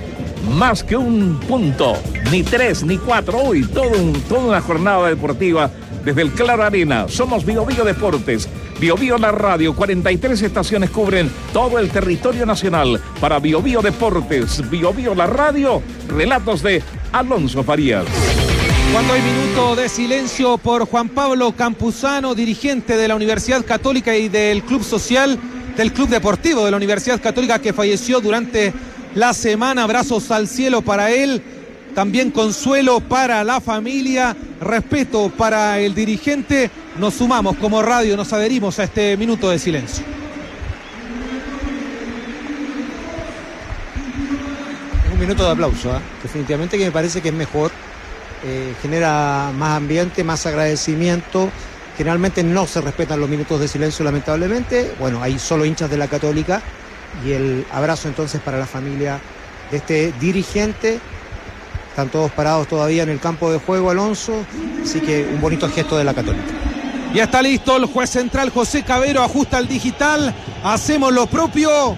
más que un punto, ni 3 ni 4, hoy toda una jornada deportiva desde el Claro Arena. Somos Bio Bio Deportes, Bio Bio la radio, 43 estaciones cubren todo el territorio nacional. Para Bio Bio Deportes, Bio Bio la radio, relatos de Alonso Farías. Cuando hay minuto de silencio por Juan Pablo Campuzano, dirigente de la Universidad Católica y del Club Social, del Club Deportivo de la Universidad Católica, que falleció durante la semana. Abrazos al cielo para él, también consuelo para la familia, respeto para el dirigente. Nos sumamos como radio, nos adherimos a este minuto de silencio. Un minuto de aplauso, definitivamente, que me parece que es mejor, genera más ambiente, más agradecimiento. Generalmente no se respetan los minutos de silencio, lamentablemente. Bueno, hay solo hinchas de la Católica. Y el abrazo entonces para la familia de este dirigente. Están todos parados todavía en el campo de juego, Alonso. Así que un bonito gesto de la Católica. Ya está listo el juez central José Cabero, ajusta el digital. Hacemos lo propio.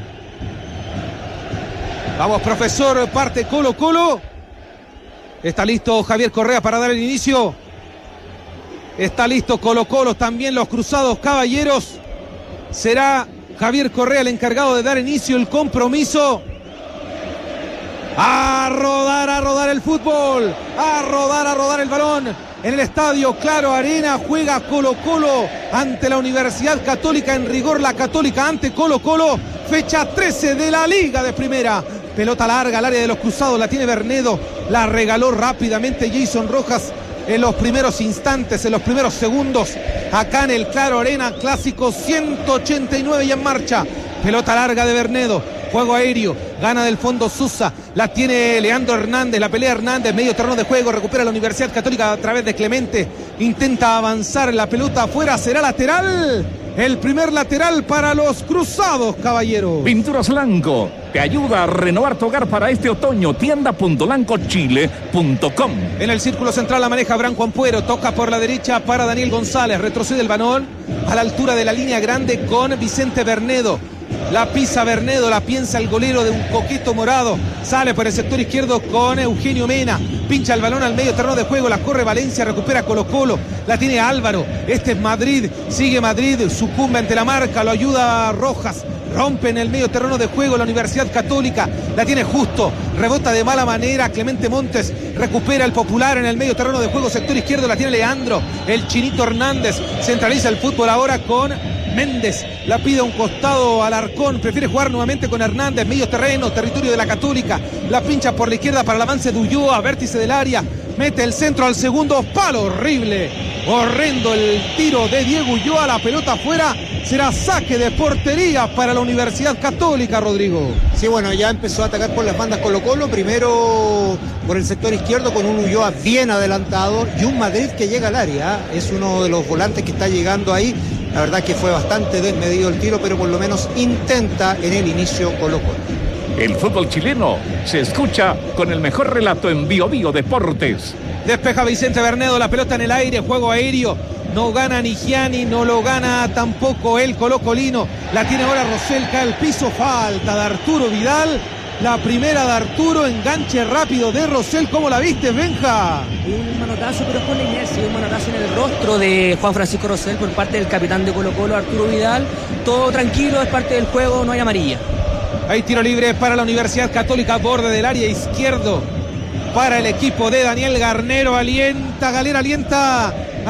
Vamos, profesor, parte Colo Colo. Está listo Javier Correa para dar el inicio. Está listo Colo Colo, también los cruzados caballeros. Será Javier Correa el encargado de dar inicio el compromiso. A rodar el fútbol, a rodar el balón en el estadio Claro Arena. Juega Colo-Colo ante la Universidad Católica, en rigor la Católica ante Colo-Colo, fecha 13 de la Liga de Primera. Pelota larga al área de los cruzados, la tiene Bernedo, la regaló rápidamente Jason Rojas en los primeros instantes, en los primeros segundos, acá en el Claro Arena, clásico 189 ya en marcha. Pelota larga de Bernedo, juego aéreo, gana del fondo Susa, la tiene Leandro Hernández, la pelea Hernández, medio terreno de juego, recupera la Universidad Católica a través de Clemente, intenta avanzar, la pelota afuera, será lateral. El primer lateral para los cruzados, caballero. Pinturas Lanco te ayuda a renovar tu hogar para este otoño. Tienda.lancochile.com. En el círculo central la maneja Branco Ampuero. Toca por la derecha para Daniel González. Retrocede el balón a la altura de la línea grande con Vicente Bernedo. La pisa Bernedo, la piensa el golero de un coqueto morado. Sale por el sector izquierdo con Eugenio Mena. Pincha el balón al medio terreno de juego. La corre Valencia, recupera Colo-Colo. La tiene Álvaro. Este es Madrid. Sigue Madrid. Sucumbe ante la marca. Lo ayuda Rojas. Rompe en el medio terreno de juego la Universidad Católica. La tiene Justo. Rebota de mala manera Clemente Montes. Recupera el Popular en el medio terreno de juego. Sector izquierdo la tiene Leandro. El Chinito Hernández. Centraliza el fútbol ahora con Méndez. La pide a un costado Alarcón. Prefiere jugar nuevamente con Hernández. Medio terreno, territorio de la Católica. La pincha por la izquierda para el avance de Ulloa. Vértice del área. Mete el centro al segundo palo. Horrible. Horrendo el tiro de Diego Ulloa. La pelota afuera. Será saque de portería para la Universidad Católica, Rodrigo. Sí, bueno, ya empezó a atacar por las bandas Colo-Colo. Primero por el sector izquierdo con un Ulloa bien adelantado y un Madrid que llega al área. Es uno de los volantes que está llegando ahí. La verdad que fue bastante desmedido el tiro, pero por lo menos intenta en el inicio Colo-Colo. El fútbol chileno se escucha con el mejor relato en Bio Bio Deportes. Despeja Vicente Bernedo, la pelota en el aire, juego aéreo. No gana ni Gianni, no lo gana tampoco el colocolino. La tiene ahora Rosell, cae al piso, falta de Arturo Vidal. La primera de Arturo, enganche rápido de Rosell. ¿Cómo la viste, Benja? Un manotazo, pero con la inercia, un manotazo en el rostro de Juan Francisco Rosell por parte del capitán de Colo-Colo, Arturo Vidal. Todo tranquilo, es parte del juego, no hay amarilla. Hay tiro libre para la Universidad Católica, borde del área izquierdo para el equipo de Daniel Garnero. Alienta Galera, alienta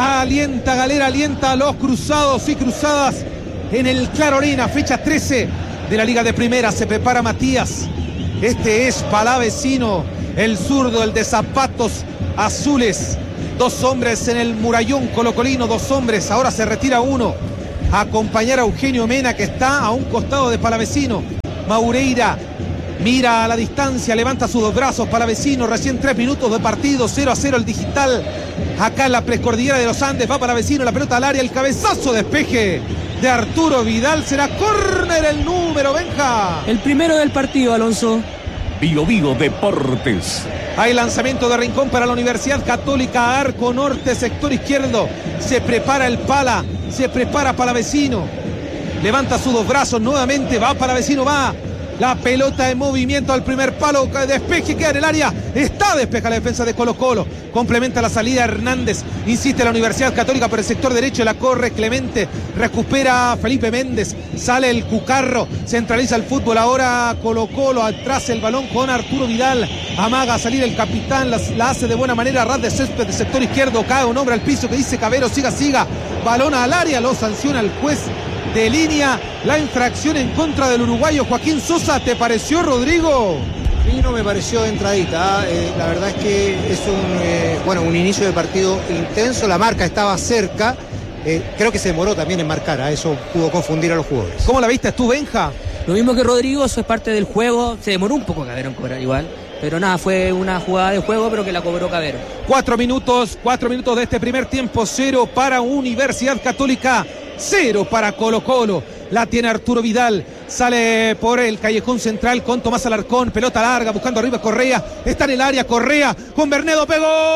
Galera, alienta a los cruzados y cruzadas en el Claro Arena, fecha 13 de la Liga de Primera. Se prepara Matías. Este es Palavecino, el zurdo, el de zapatos azules. Dos hombres en el murallón colocolino, dos hombres. Ahora se retira uno a acompañar a Eugenio Mena, que está a un costado de Palavecino. Maureira mira a la distancia, levanta sus dos brazos. Palavecino, recién 3 minutos de partido, 0-0 el digital. Acá en la precordillera de los Andes va Palavecino, la pelota al área, el cabezazo, despeje de Arturo Vidal. Será córner el número, Benja. El primero del partido, Alonso. Bio Bio Deportes. Hay lanzamiento de Rincón para la Universidad Católica, arco norte, sector izquierdo. Se prepara el Pala, se prepara Palavecino. Levanta sus dos brazos nuevamente, va Palavecino, va. La pelota en movimiento al primer palo, despeje, queda en el área, está despeja la defensa de Colo-Colo, complementa la salida Hernández, insiste la Universidad Católica por el sector derecho, la corre Clemente, recupera Felipe Méndez, sale el Cucarro, centraliza el fútbol ahora Colo-Colo, atrás el balón con Arturo Vidal, amaga a salir el capitán, la hace de buena manera, ras de césped de sector izquierdo, cae un hombre al piso que dice Cabero, siga, balón al área, lo sanciona el juez de línea, la infracción en contra del uruguayo Joaquín Sosa. ¿Te pareció, Rodrigo? Sí, no me pareció de entradita. La verdad es que es un inicio de partido intenso, la marca estaba cerca, creo que se demoró también en marcar, eso pudo confundir a los jugadores. ¿Cómo la viste tú, Benja? Lo mismo que Rodrigo, eso es parte del juego, se demoró un poco Cabero en cobrar igual, pero nada, fue una jugada de juego, pero que la cobró Cabero. 4 minutos de este primer tiempo, 0 para Universidad Católica, 0 para Colo-Colo. La tiene Arturo Vidal, sale por el callejón central con Tomás Alarcón, pelota larga, buscando arriba Correa, está en el área Correa, con Bernedo,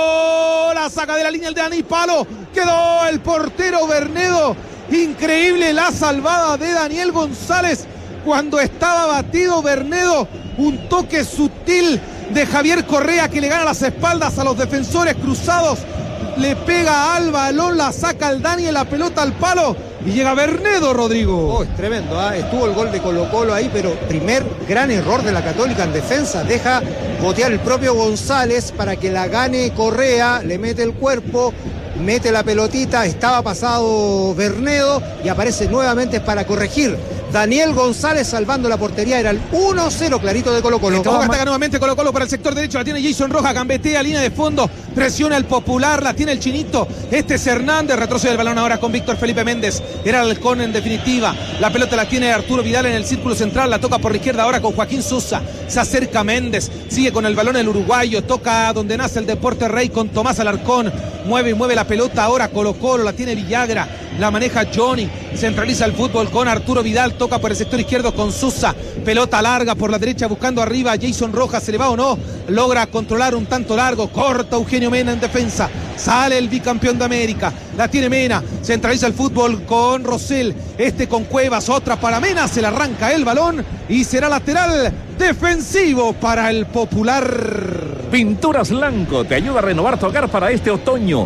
pegó, la saca de la línea el de Dani Palo, quedó el portero Bernedo, increíble la salvada de Daniel González, cuando estaba batido Bernedo, un toque sutil de Javier Correa que le gana las espaldas a los defensores cruzados, le pega al balón, la saca el Dani en la pelota al palo, Y llega Bernedo, Rodrigo. Oh, es tremendo, estuvo el gol de Colo-Colo ahí, pero primer gran error de la Católica en defensa. Deja botear el propio González para que la gane Correa, le mete el cuerpo, mete la pelotita, estaba pasado Bernedo y aparece nuevamente para corregir. Daniel González salvando la portería, era el 1-0 clarito de Colo-Colo. Ataca nuevamente Colo-Colo para el sector derecho, la tiene Jason Rojas, gambetea, línea de fondo, presiona el Popular, la tiene el Chinito, este es Hernández, retrocede el balón ahora con Víctor Felipe Méndez, era el Halcón en definitiva, la pelota la tiene Arturo Vidal en el círculo central, la toca por la izquierda ahora con Joaquín Sosa, se acerca Méndez, sigue con el balón el uruguayo, toca donde nace el deporte rey con Tomás Alarcón, mueve y mueve la pelota ahora Colo-Colo, la tiene Villagra, la maneja Johnny, centraliza el fútbol con Arturo Vidal, toca por el sector izquierdo con Sosa, pelota larga por la derecha buscando arriba Jason Rojas, se le va o no, logra controlar un tanto largo, corta Eugenio Mena en defensa, sale el bicampeón de América, la tiene Mena, centraliza el fútbol con Rosell, este con Cuevas, otra para Mena, se le arranca el balón y será lateral defensivo para el Popular. Pinturas Lanco te ayuda a renovar tu hogar para este otoño.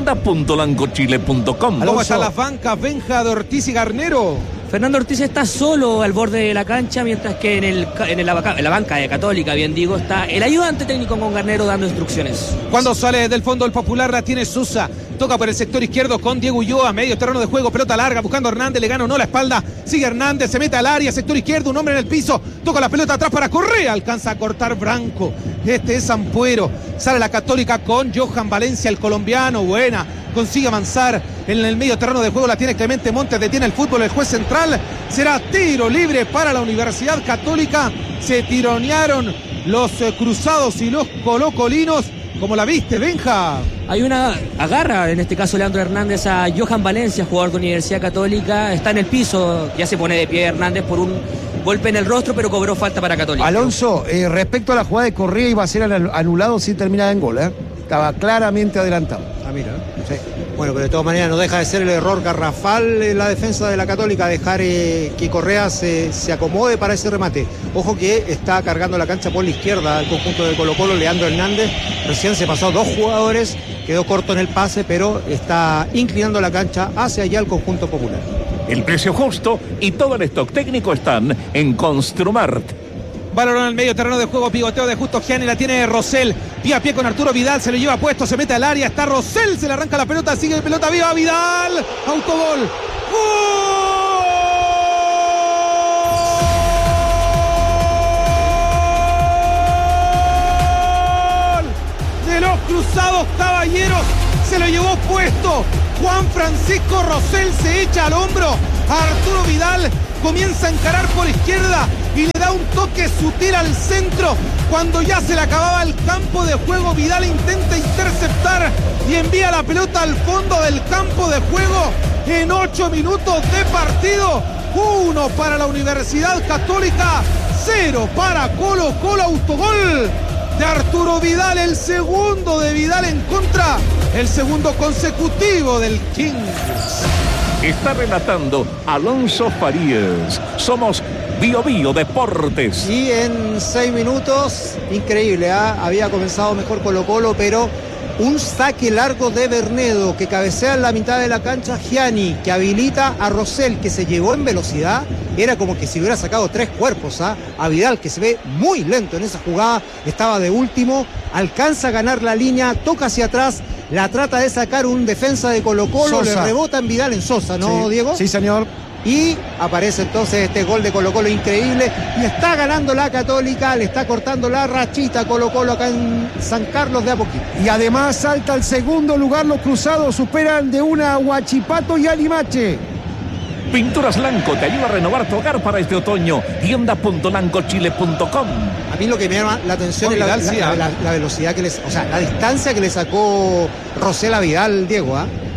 Tienda.lancochile.com. ¿Cómo están las bancas, Benja de Ortiz y Garnero? Fernando Ortiz está solo al borde de la cancha, mientras que en la banca de Católica, bien digo, está el ayudante técnico con Garnero dando instrucciones. Cuando sale del fondo el Popular la tiene Sosa, toca por el sector izquierdo con Diego Ulloa, medio terreno de juego, pelota larga, buscando a Hernández, le gana o no la espalda, sigue Hernández, se mete al área, sector izquierdo, un hombre en el piso, toca la pelota atrás para Correa, alcanza a cortar Branco, este es Ampuero, sale la Católica con Johan Valencia, el colombiano, buena, consigue avanzar en el medio terreno de juego, la tiene Clemente Montes, detiene el fútbol, el juez central, será tiro libre para la Universidad Católica, se tironearon los cruzados y los colocolinos, como la viste, Benja. Hay una agarra, en este caso Leandro Hernández, a Johan Valencia, jugador de Universidad Católica, está en el piso, ya se pone de pie Hernández por un golpe en el rostro, pero cobró falta para Católica. Alonso, respecto a la jugada de Correa, iba a ser anulado sin terminar en gol, estaba claramente adelantado. Mira, sí. Bueno, pero de todas maneras no deja de ser el error garrafal en la defensa de la Católica, dejar que Correa se acomode para ese remate. Ojo que está cargando la cancha por la izquierda el conjunto de Colo-Colo, Leandro Hernández, recién se pasó 2 jugadores, quedó corto en el pase, pero está inclinando la cancha hacia allá el conjunto Popular. El precio justo y todo el stock técnico están en Construmart. Balón al medio terreno de juego, pivoteo de Justo Gianni, la tiene Rosell, pie a pie con Arturo Vidal, se lo lleva puesto, se mete al área, está Rosell, se le arranca la pelota, sigue la pelota viva, Vidal, autogol, ¡gol! De los Cruzados Caballeros, se lo llevó puesto, Juan Francisco Rosell se echa al hombro, Arturo Vidal comienza a encarar por izquierda y le da un toque sutil al centro. Cuando ya se le acababa el campo de juego, Vidal intenta interceptar y envía la pelota al fondo del campo de juego en 8 minutos de partido. 1 para la Universidad Católica, 0 para Colo-Colo, autogol de Arturo Vidal, el segundo de Vidal en contra, el segundo consecutivo del King. Está relatando Alonso Farías. Somos Bio Bio Deportes. Y en 6 minutos, increíble, había comenzado mejor Colo-Colo, pero un saque largo de Bernedo que cabecea en la mitad de la cancha, Gianni, que habilita a Rosell, que se llevó en velocidad. Era como que si hubiera sacado 3 cuerpos a Vidal, que se ve muy lento en esa jugada, estaba de último, alcanza a ganar la línea, toca hacia atrás, la trata de sacar un defensa de Colo-Colo, le rebota en Vidal en Sosa, ¿no, sí, Diego? Sí, señor. Y aparece entonces este gol de Colo-Colo increíble, y está ganando la Católica, le está cortando la rachita a Colo-Colo acá en San Carlos de Apoquindo. Y además salta al segundo lugar, los Cruzados superan de una a Huachipato y a Limache. Pinturas Lanco te ayuda a renovar tu hogar para este otoño. Tienda.lancochile.com. A mí lo que me llama la atención es la velocidad que les, o sea, la distancia que le sacó Rosell a Vidal, Diego,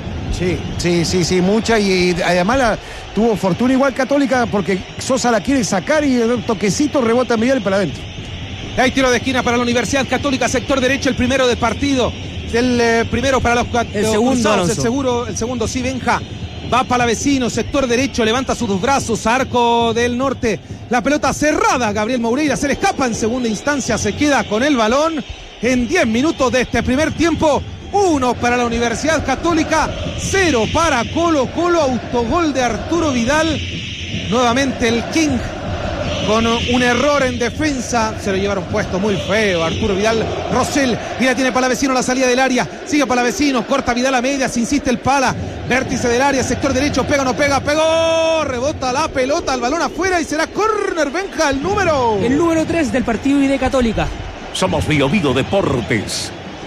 Sí, mucha, y además tuvo fortuna igual Católica porque Sosa la quiere sacar y el toquecito rebota en Vidal y para adentro. Hay tiro de esquina para la Universidad Católica, sector derecho, el primero del partido. El primero para los segundo, el segundo sí, Benja. Va para vecino, sector derecho, levanta sus 2 brazos, arco del norte. La pelota cerrada, Gabriel Moureira se le escapa en segunda instancia, se queda con el balón. En 10 minutos de este primer tiempo, 1 para la Universidad Católica, 0 para Colo-Colo. Autogol de Arturo Vidal. Nuevamente el King con un error en defensa. Se lo llevaron puesto muy feo Arturo Vidal. Rosell, y la tiene Palavecino, la salida del área. Sigue Palavecino, corta Vidal a medias, insiste el Pala. Vértice del área, sector derecho, pega o no pega, pegó, rebota la pelota, el balón afuera y será córner. Benja, el número 3 del partido y de Católica. Somos Bio Deportes.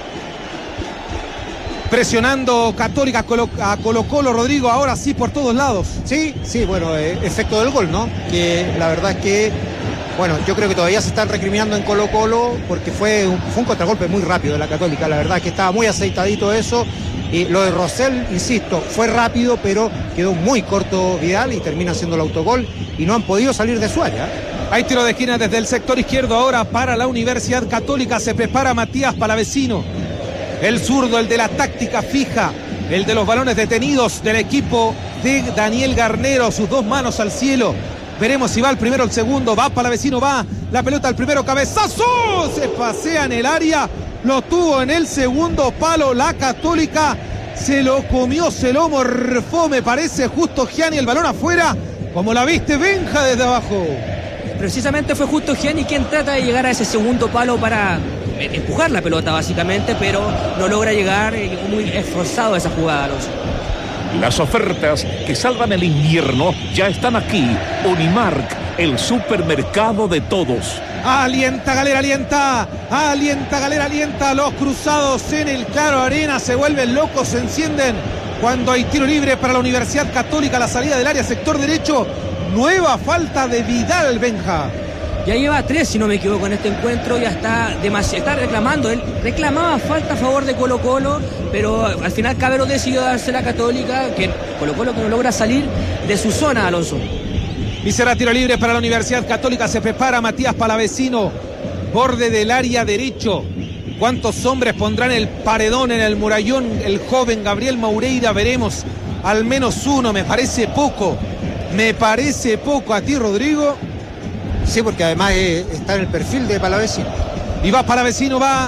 Presionando Católica a Colo-Colo, Rodrigo, ahora sí por todos lados. Sí, bueno, efecto del gol, ¿no? Que la verdad es que, bueno, yo creo que todavía se están recriminando en Colo-Colo porque fue un contragolpe muy rápido de la Católica. La verdad es que estaba muy aceitadito eso. Y lo de Rosell, insisto, fue rápido, pero quedó muy corto Vidal y termina haciendo el autogol y no han podido salir de su área. Hay tiro de esquina desde el sector izquierdo ahora para la Universidad Católica. Se prepara Matías Palavecino. El zurdo, el de la táctica fija, el de los balones detenidos del equipo de Daniel Garnero. Sus dos manos al cielo. Veremos si va el primero o el segundo. Va Palavecino, va la pelota al primero, cabezazo. Se pasea en el área. Lo tuvo en el segundo palo la Católica. Se lo comió, se lo morfó, me parece, Justo Gianni. El balón afuera. Como la viste, Benja, desde abajo. Precisamente fue Justo Gianni quien trata de llegar a ese segundo palo para empujar la pelota básicamente, pero no logra llegar. Muy esforzado esa jugada, Alonso. Las ofertas que salvan el invierno ya están aquí. Unimark, el supermercado de todos. Alienta Galera, alienta Galera, alienta. Los cruzados en el Claro Arena se vuelven locos, se encienden cuando hay tiro libre para la Universidad Católica. La salida del área, sector derecho. Nueva falta de Vidal, Benja. Ya lleva 3, si no me equivoco, en este encuentro. Ya está reclamando. Él reclamaba falta a favor de Colo-Colo, pero al final Cabero decidió darse la Católica, que Colo-Colo que no logra salir de su zona, Alonso. Y será tiro libre para la Universidad Católica. Se prepara Matías Palavecino, borde del área derecho. ¿Cuántos hombres pondrán el paredón en el murallón? El joven Gabriel Maureira, veremos. Al menos uno, me parece poco. ¿A ti, Rodrigo? Sí, porque además está en el perfil de Palavecino. Y va Palavecino, va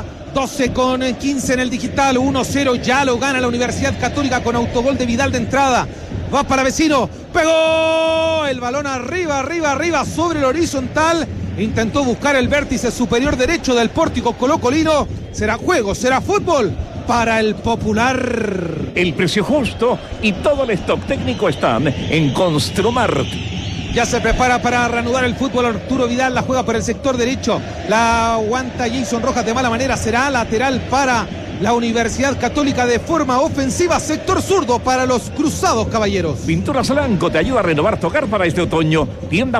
12:15 en el digital, 1-0, ya lo gana la Universidad Católica con autogol de Vidal de entrada. Va Palavecino, pegó el balón arriba, sobre el horizontal. Intentó buscar el vértice superior derecho del pórtico colocolino. Será juego, será fútbol para el Popular. El precio justo y todo el stock técnico están en Construmart. Ya se prepara para reanudar el fútbol Arturo Vidal, la juega por el sector derecho, la aguanta Jason Rojas de mala manera, será lateral para la Universidad Católica de forma ofensiva, sector zurdo para los Cruzados, caballeros. Pinturas Lanco te ayuda a renovar tu hogar para este otoño,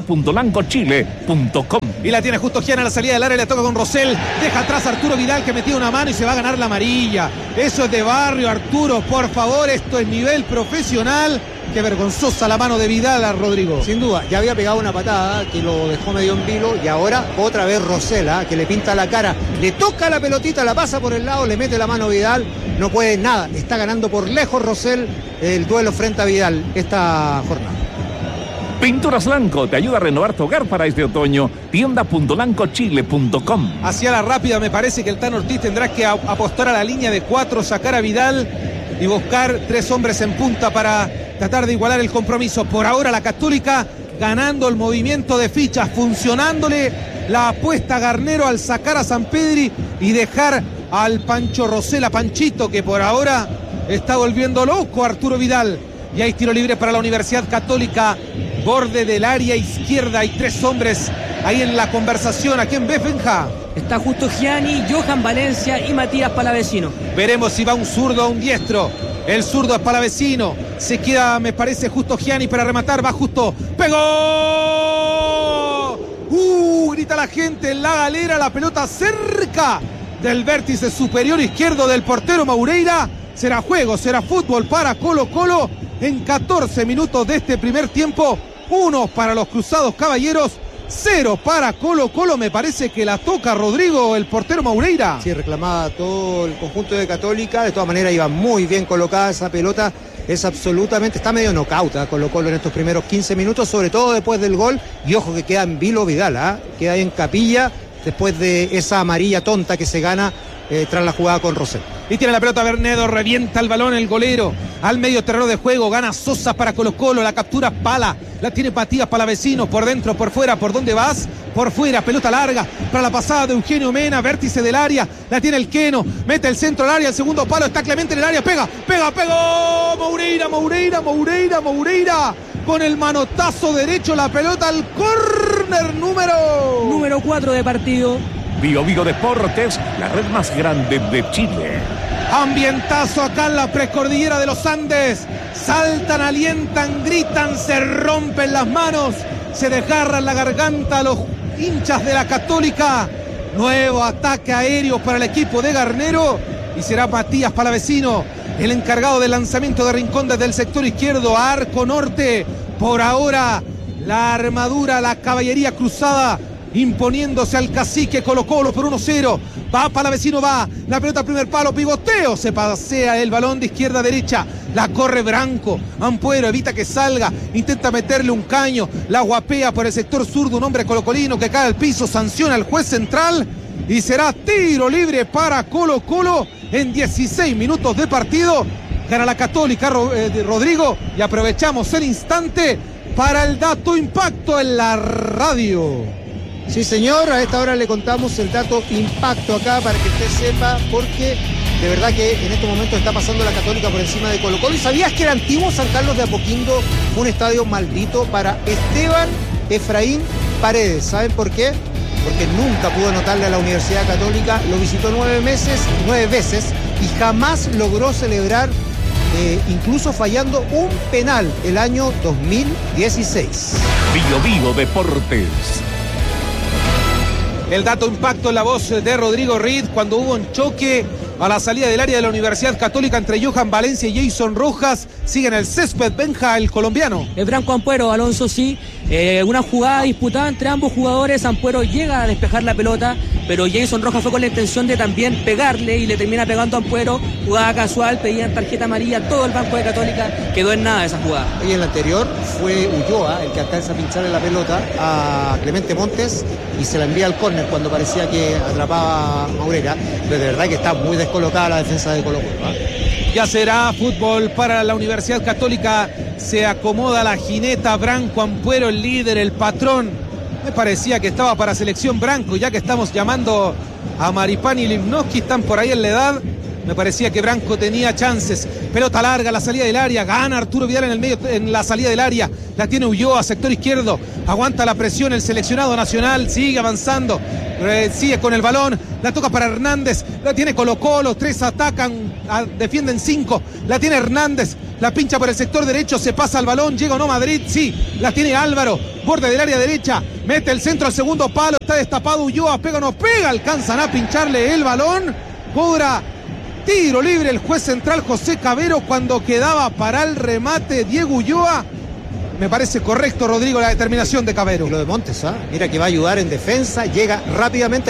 tienda.lancochile.com. Y la tiene Justo Gianni a la salida del área, le toca con Rosell, deja atrás a Arturo Vidal que metía una mano y se va a ganar la amarilla. Eso es de barrio, Arturo, por favor, esto es nivel profesional. Qué vergonzosa la mano de Vidal a Rodrigo. Sin duda, ya había pegado una patada que lo dejó medio en vilo y ahora otra vez Rosell, que le pinta la cara, le toca la pelotita, la pasa por el lado, le mete la mano Vidal, no puede nada, está ganando por lejos Rosell el duelo frente a Vidal esta jornada. Pinturas Lanco te ayuda a renovar tu hogar para este otoño, tienda.lancochile.com. Hacia la rápida me parece que el Tano Ortiz tendrá que apostar a la línea de 4, sacar a Vidal y buscar 3 hombres en punta para tratar de igualar el compromiso. Por ahora la Católica ganando el movimiento de fichas, funcionándole la apuesta a Garnero al sacar a Sampedri y dejar al Pancho Rosell, a Panchito, que por ahora está volviendo loco a Arturo Vidal. Y hay tiro libre para la Universidad Católica, borde del área izquierda. Hay 3 hombres ahí en la conversación. ¿A quién ves, Benja? Está Justo Gianni, Johan Valencia y Matías Palavecino. Veremos si va un zurdo o un diestro. El zurdo es Palavecino. Se queda, me parece, Justo Gianni para rematar. Va Justo. ¡Pegó! Grita la gente en la galera. La pelota cerca del vértice superior izquierdo del portero Maureira. Será juego, será fútbol para Colo-Colo en 14 minutos de este primer tiempo. 1 para los Cruzados, caballeros. 0 para Colo-Colo. Me parece que la toca Rodrigo, el portero Maureira. Sí, reclamaba todo el conjunto de Católica. De todas maneras iba muy bien colocada esa pelota. Es absolutamente, está medio nocauta Colo-Colo en estos primeros 15 minutos, sobre todo después del gol. Y ojo que queda en vilo Vidal, queda ahí en capilla después de esa amarilla tonta que se gana tras la jugada con Rosell. Y tiene la pelota Bernedo, revienta el balón el golero al medio terreno de juego, gana Sosa para Colo-Colo, la captura Pala, la tiene Matías Palavecino, por dentro, por fuera, ¿por dónde vas? Por fuera, pelota larga para la pasada de Eugenio Mena, vértice del área, la tiene el Queno, mete el centro al área, el segundo palo, está Clemente en el área, pegó, Moureira, con el manotazo derecho, la pelota al córner número 4 de partido. Bio Deportes, la red más grande de Chile. Ambientazo acá en la precordillera de los Andes. Saltan, alientan, gritan, se rompen las manos, se desgarran la garganta a los hinchas de la Católica. Nuevo ataque aéreo para el equipo de Garnero y será Matías Palavecino el encargado del lanzamiento de Rincón desde el sector izquierdo, arco norte. Por ahora la armadura, la caballería cruzada imponiéndose al cacique Colo-Colo por 1-0. Va Palavecino, va la pelota al primer palo, pivoteo, se pasea el balón de izquierda a derecha, la corre Branco, Ampuero evita que salga, intenta meterle un caño, la guapea por el sector sur de un hombre colocolino que cae al piso, sanciona al juez central y será tiro libre para Colo-Colo en 16 minutos de partido. Gana la Católica, Rodrigo, y aprovechamos el instante para el dato impacto en la radio. Sí, señor, a esta hora le contamos el dato impacto acá para que usted sepa, porque de verdad que en estos momentos está pasando la Católica por encima de Colo-Colo. ¿Y sabías que el antiguo San Carlos de Apoquindo fue un estadio maldito para Esteban Efraín Paredes? ¿Saben por qué? Porque nunca pudo anotarle a la Universidad Católica, lo visitó 9 veces y jamás logró celebrar, incluso fallando un penal el año 2016. Bio Deportes. El dato impacto en la voz de Rodrigo Reed cuando hubo un choque a la salida del área de la Universidad Católica entre Johan Valencia y Jason Rojas. Sigue en el césped Benja, el colombiano. El Branco Ampuero, Alonso, sí. Una jugada disputada entre ambos jugadores. Ampuero llega a despejar la pelota, pero Jason Rojas fue con la intención de también pegarle y le termina pegando a Ampuero. Jugada casual, pedían tarjeta amarilla, todo el banco de Católica. Quedó en nada esa jugada. Y en la anterior fue Ulloa el que alcanza a pincharle la pelota a Clemente Montes y se la envía al córner cuando parecía que atrapaba a Moureira. Pero de verdad que está muy descolocada la defensa de Colo-Colo. Ya será fútbol para la Universidad Católica. Se acomoda la jineta Branco Ampuero, el líder, el patrón. Me parecía que estaba para selección Branco, ya que estamos llamando a Maripán y Lipnowski, están por ahí en la edad. Me parecía que Branco tenía chances. Pelota larga, la salida del área. Gana Arturo Vidal en el medio, en la salida del área. La tiene Ulloa, sector izquierdo. Aguanta la presión el seleccionado nacional. Sigue avanzando. Sigue con el balón. La toca para Hernández. La tiene Colo-Colo. 3 atacan. Defienden 5. La tiene Hernández. La pincha por el sector derecho. Se pasa el balón. Llega o no Madrid. Sí. La tiene Álvaro. Borde del área derecha. Mete el centro al segundo palo. Está destapado Ulloa. Pega o no pega. Alcanzan a pincharle el balón. Cobra tiro libre el juez central José Cabero cuando quedaba para el remate Diego Ulloa. Me parece correcto, Rodrigo, la determinación de Cabero. Y lo de Montes, mira que va a ayudar en defensa, llega rápidamente.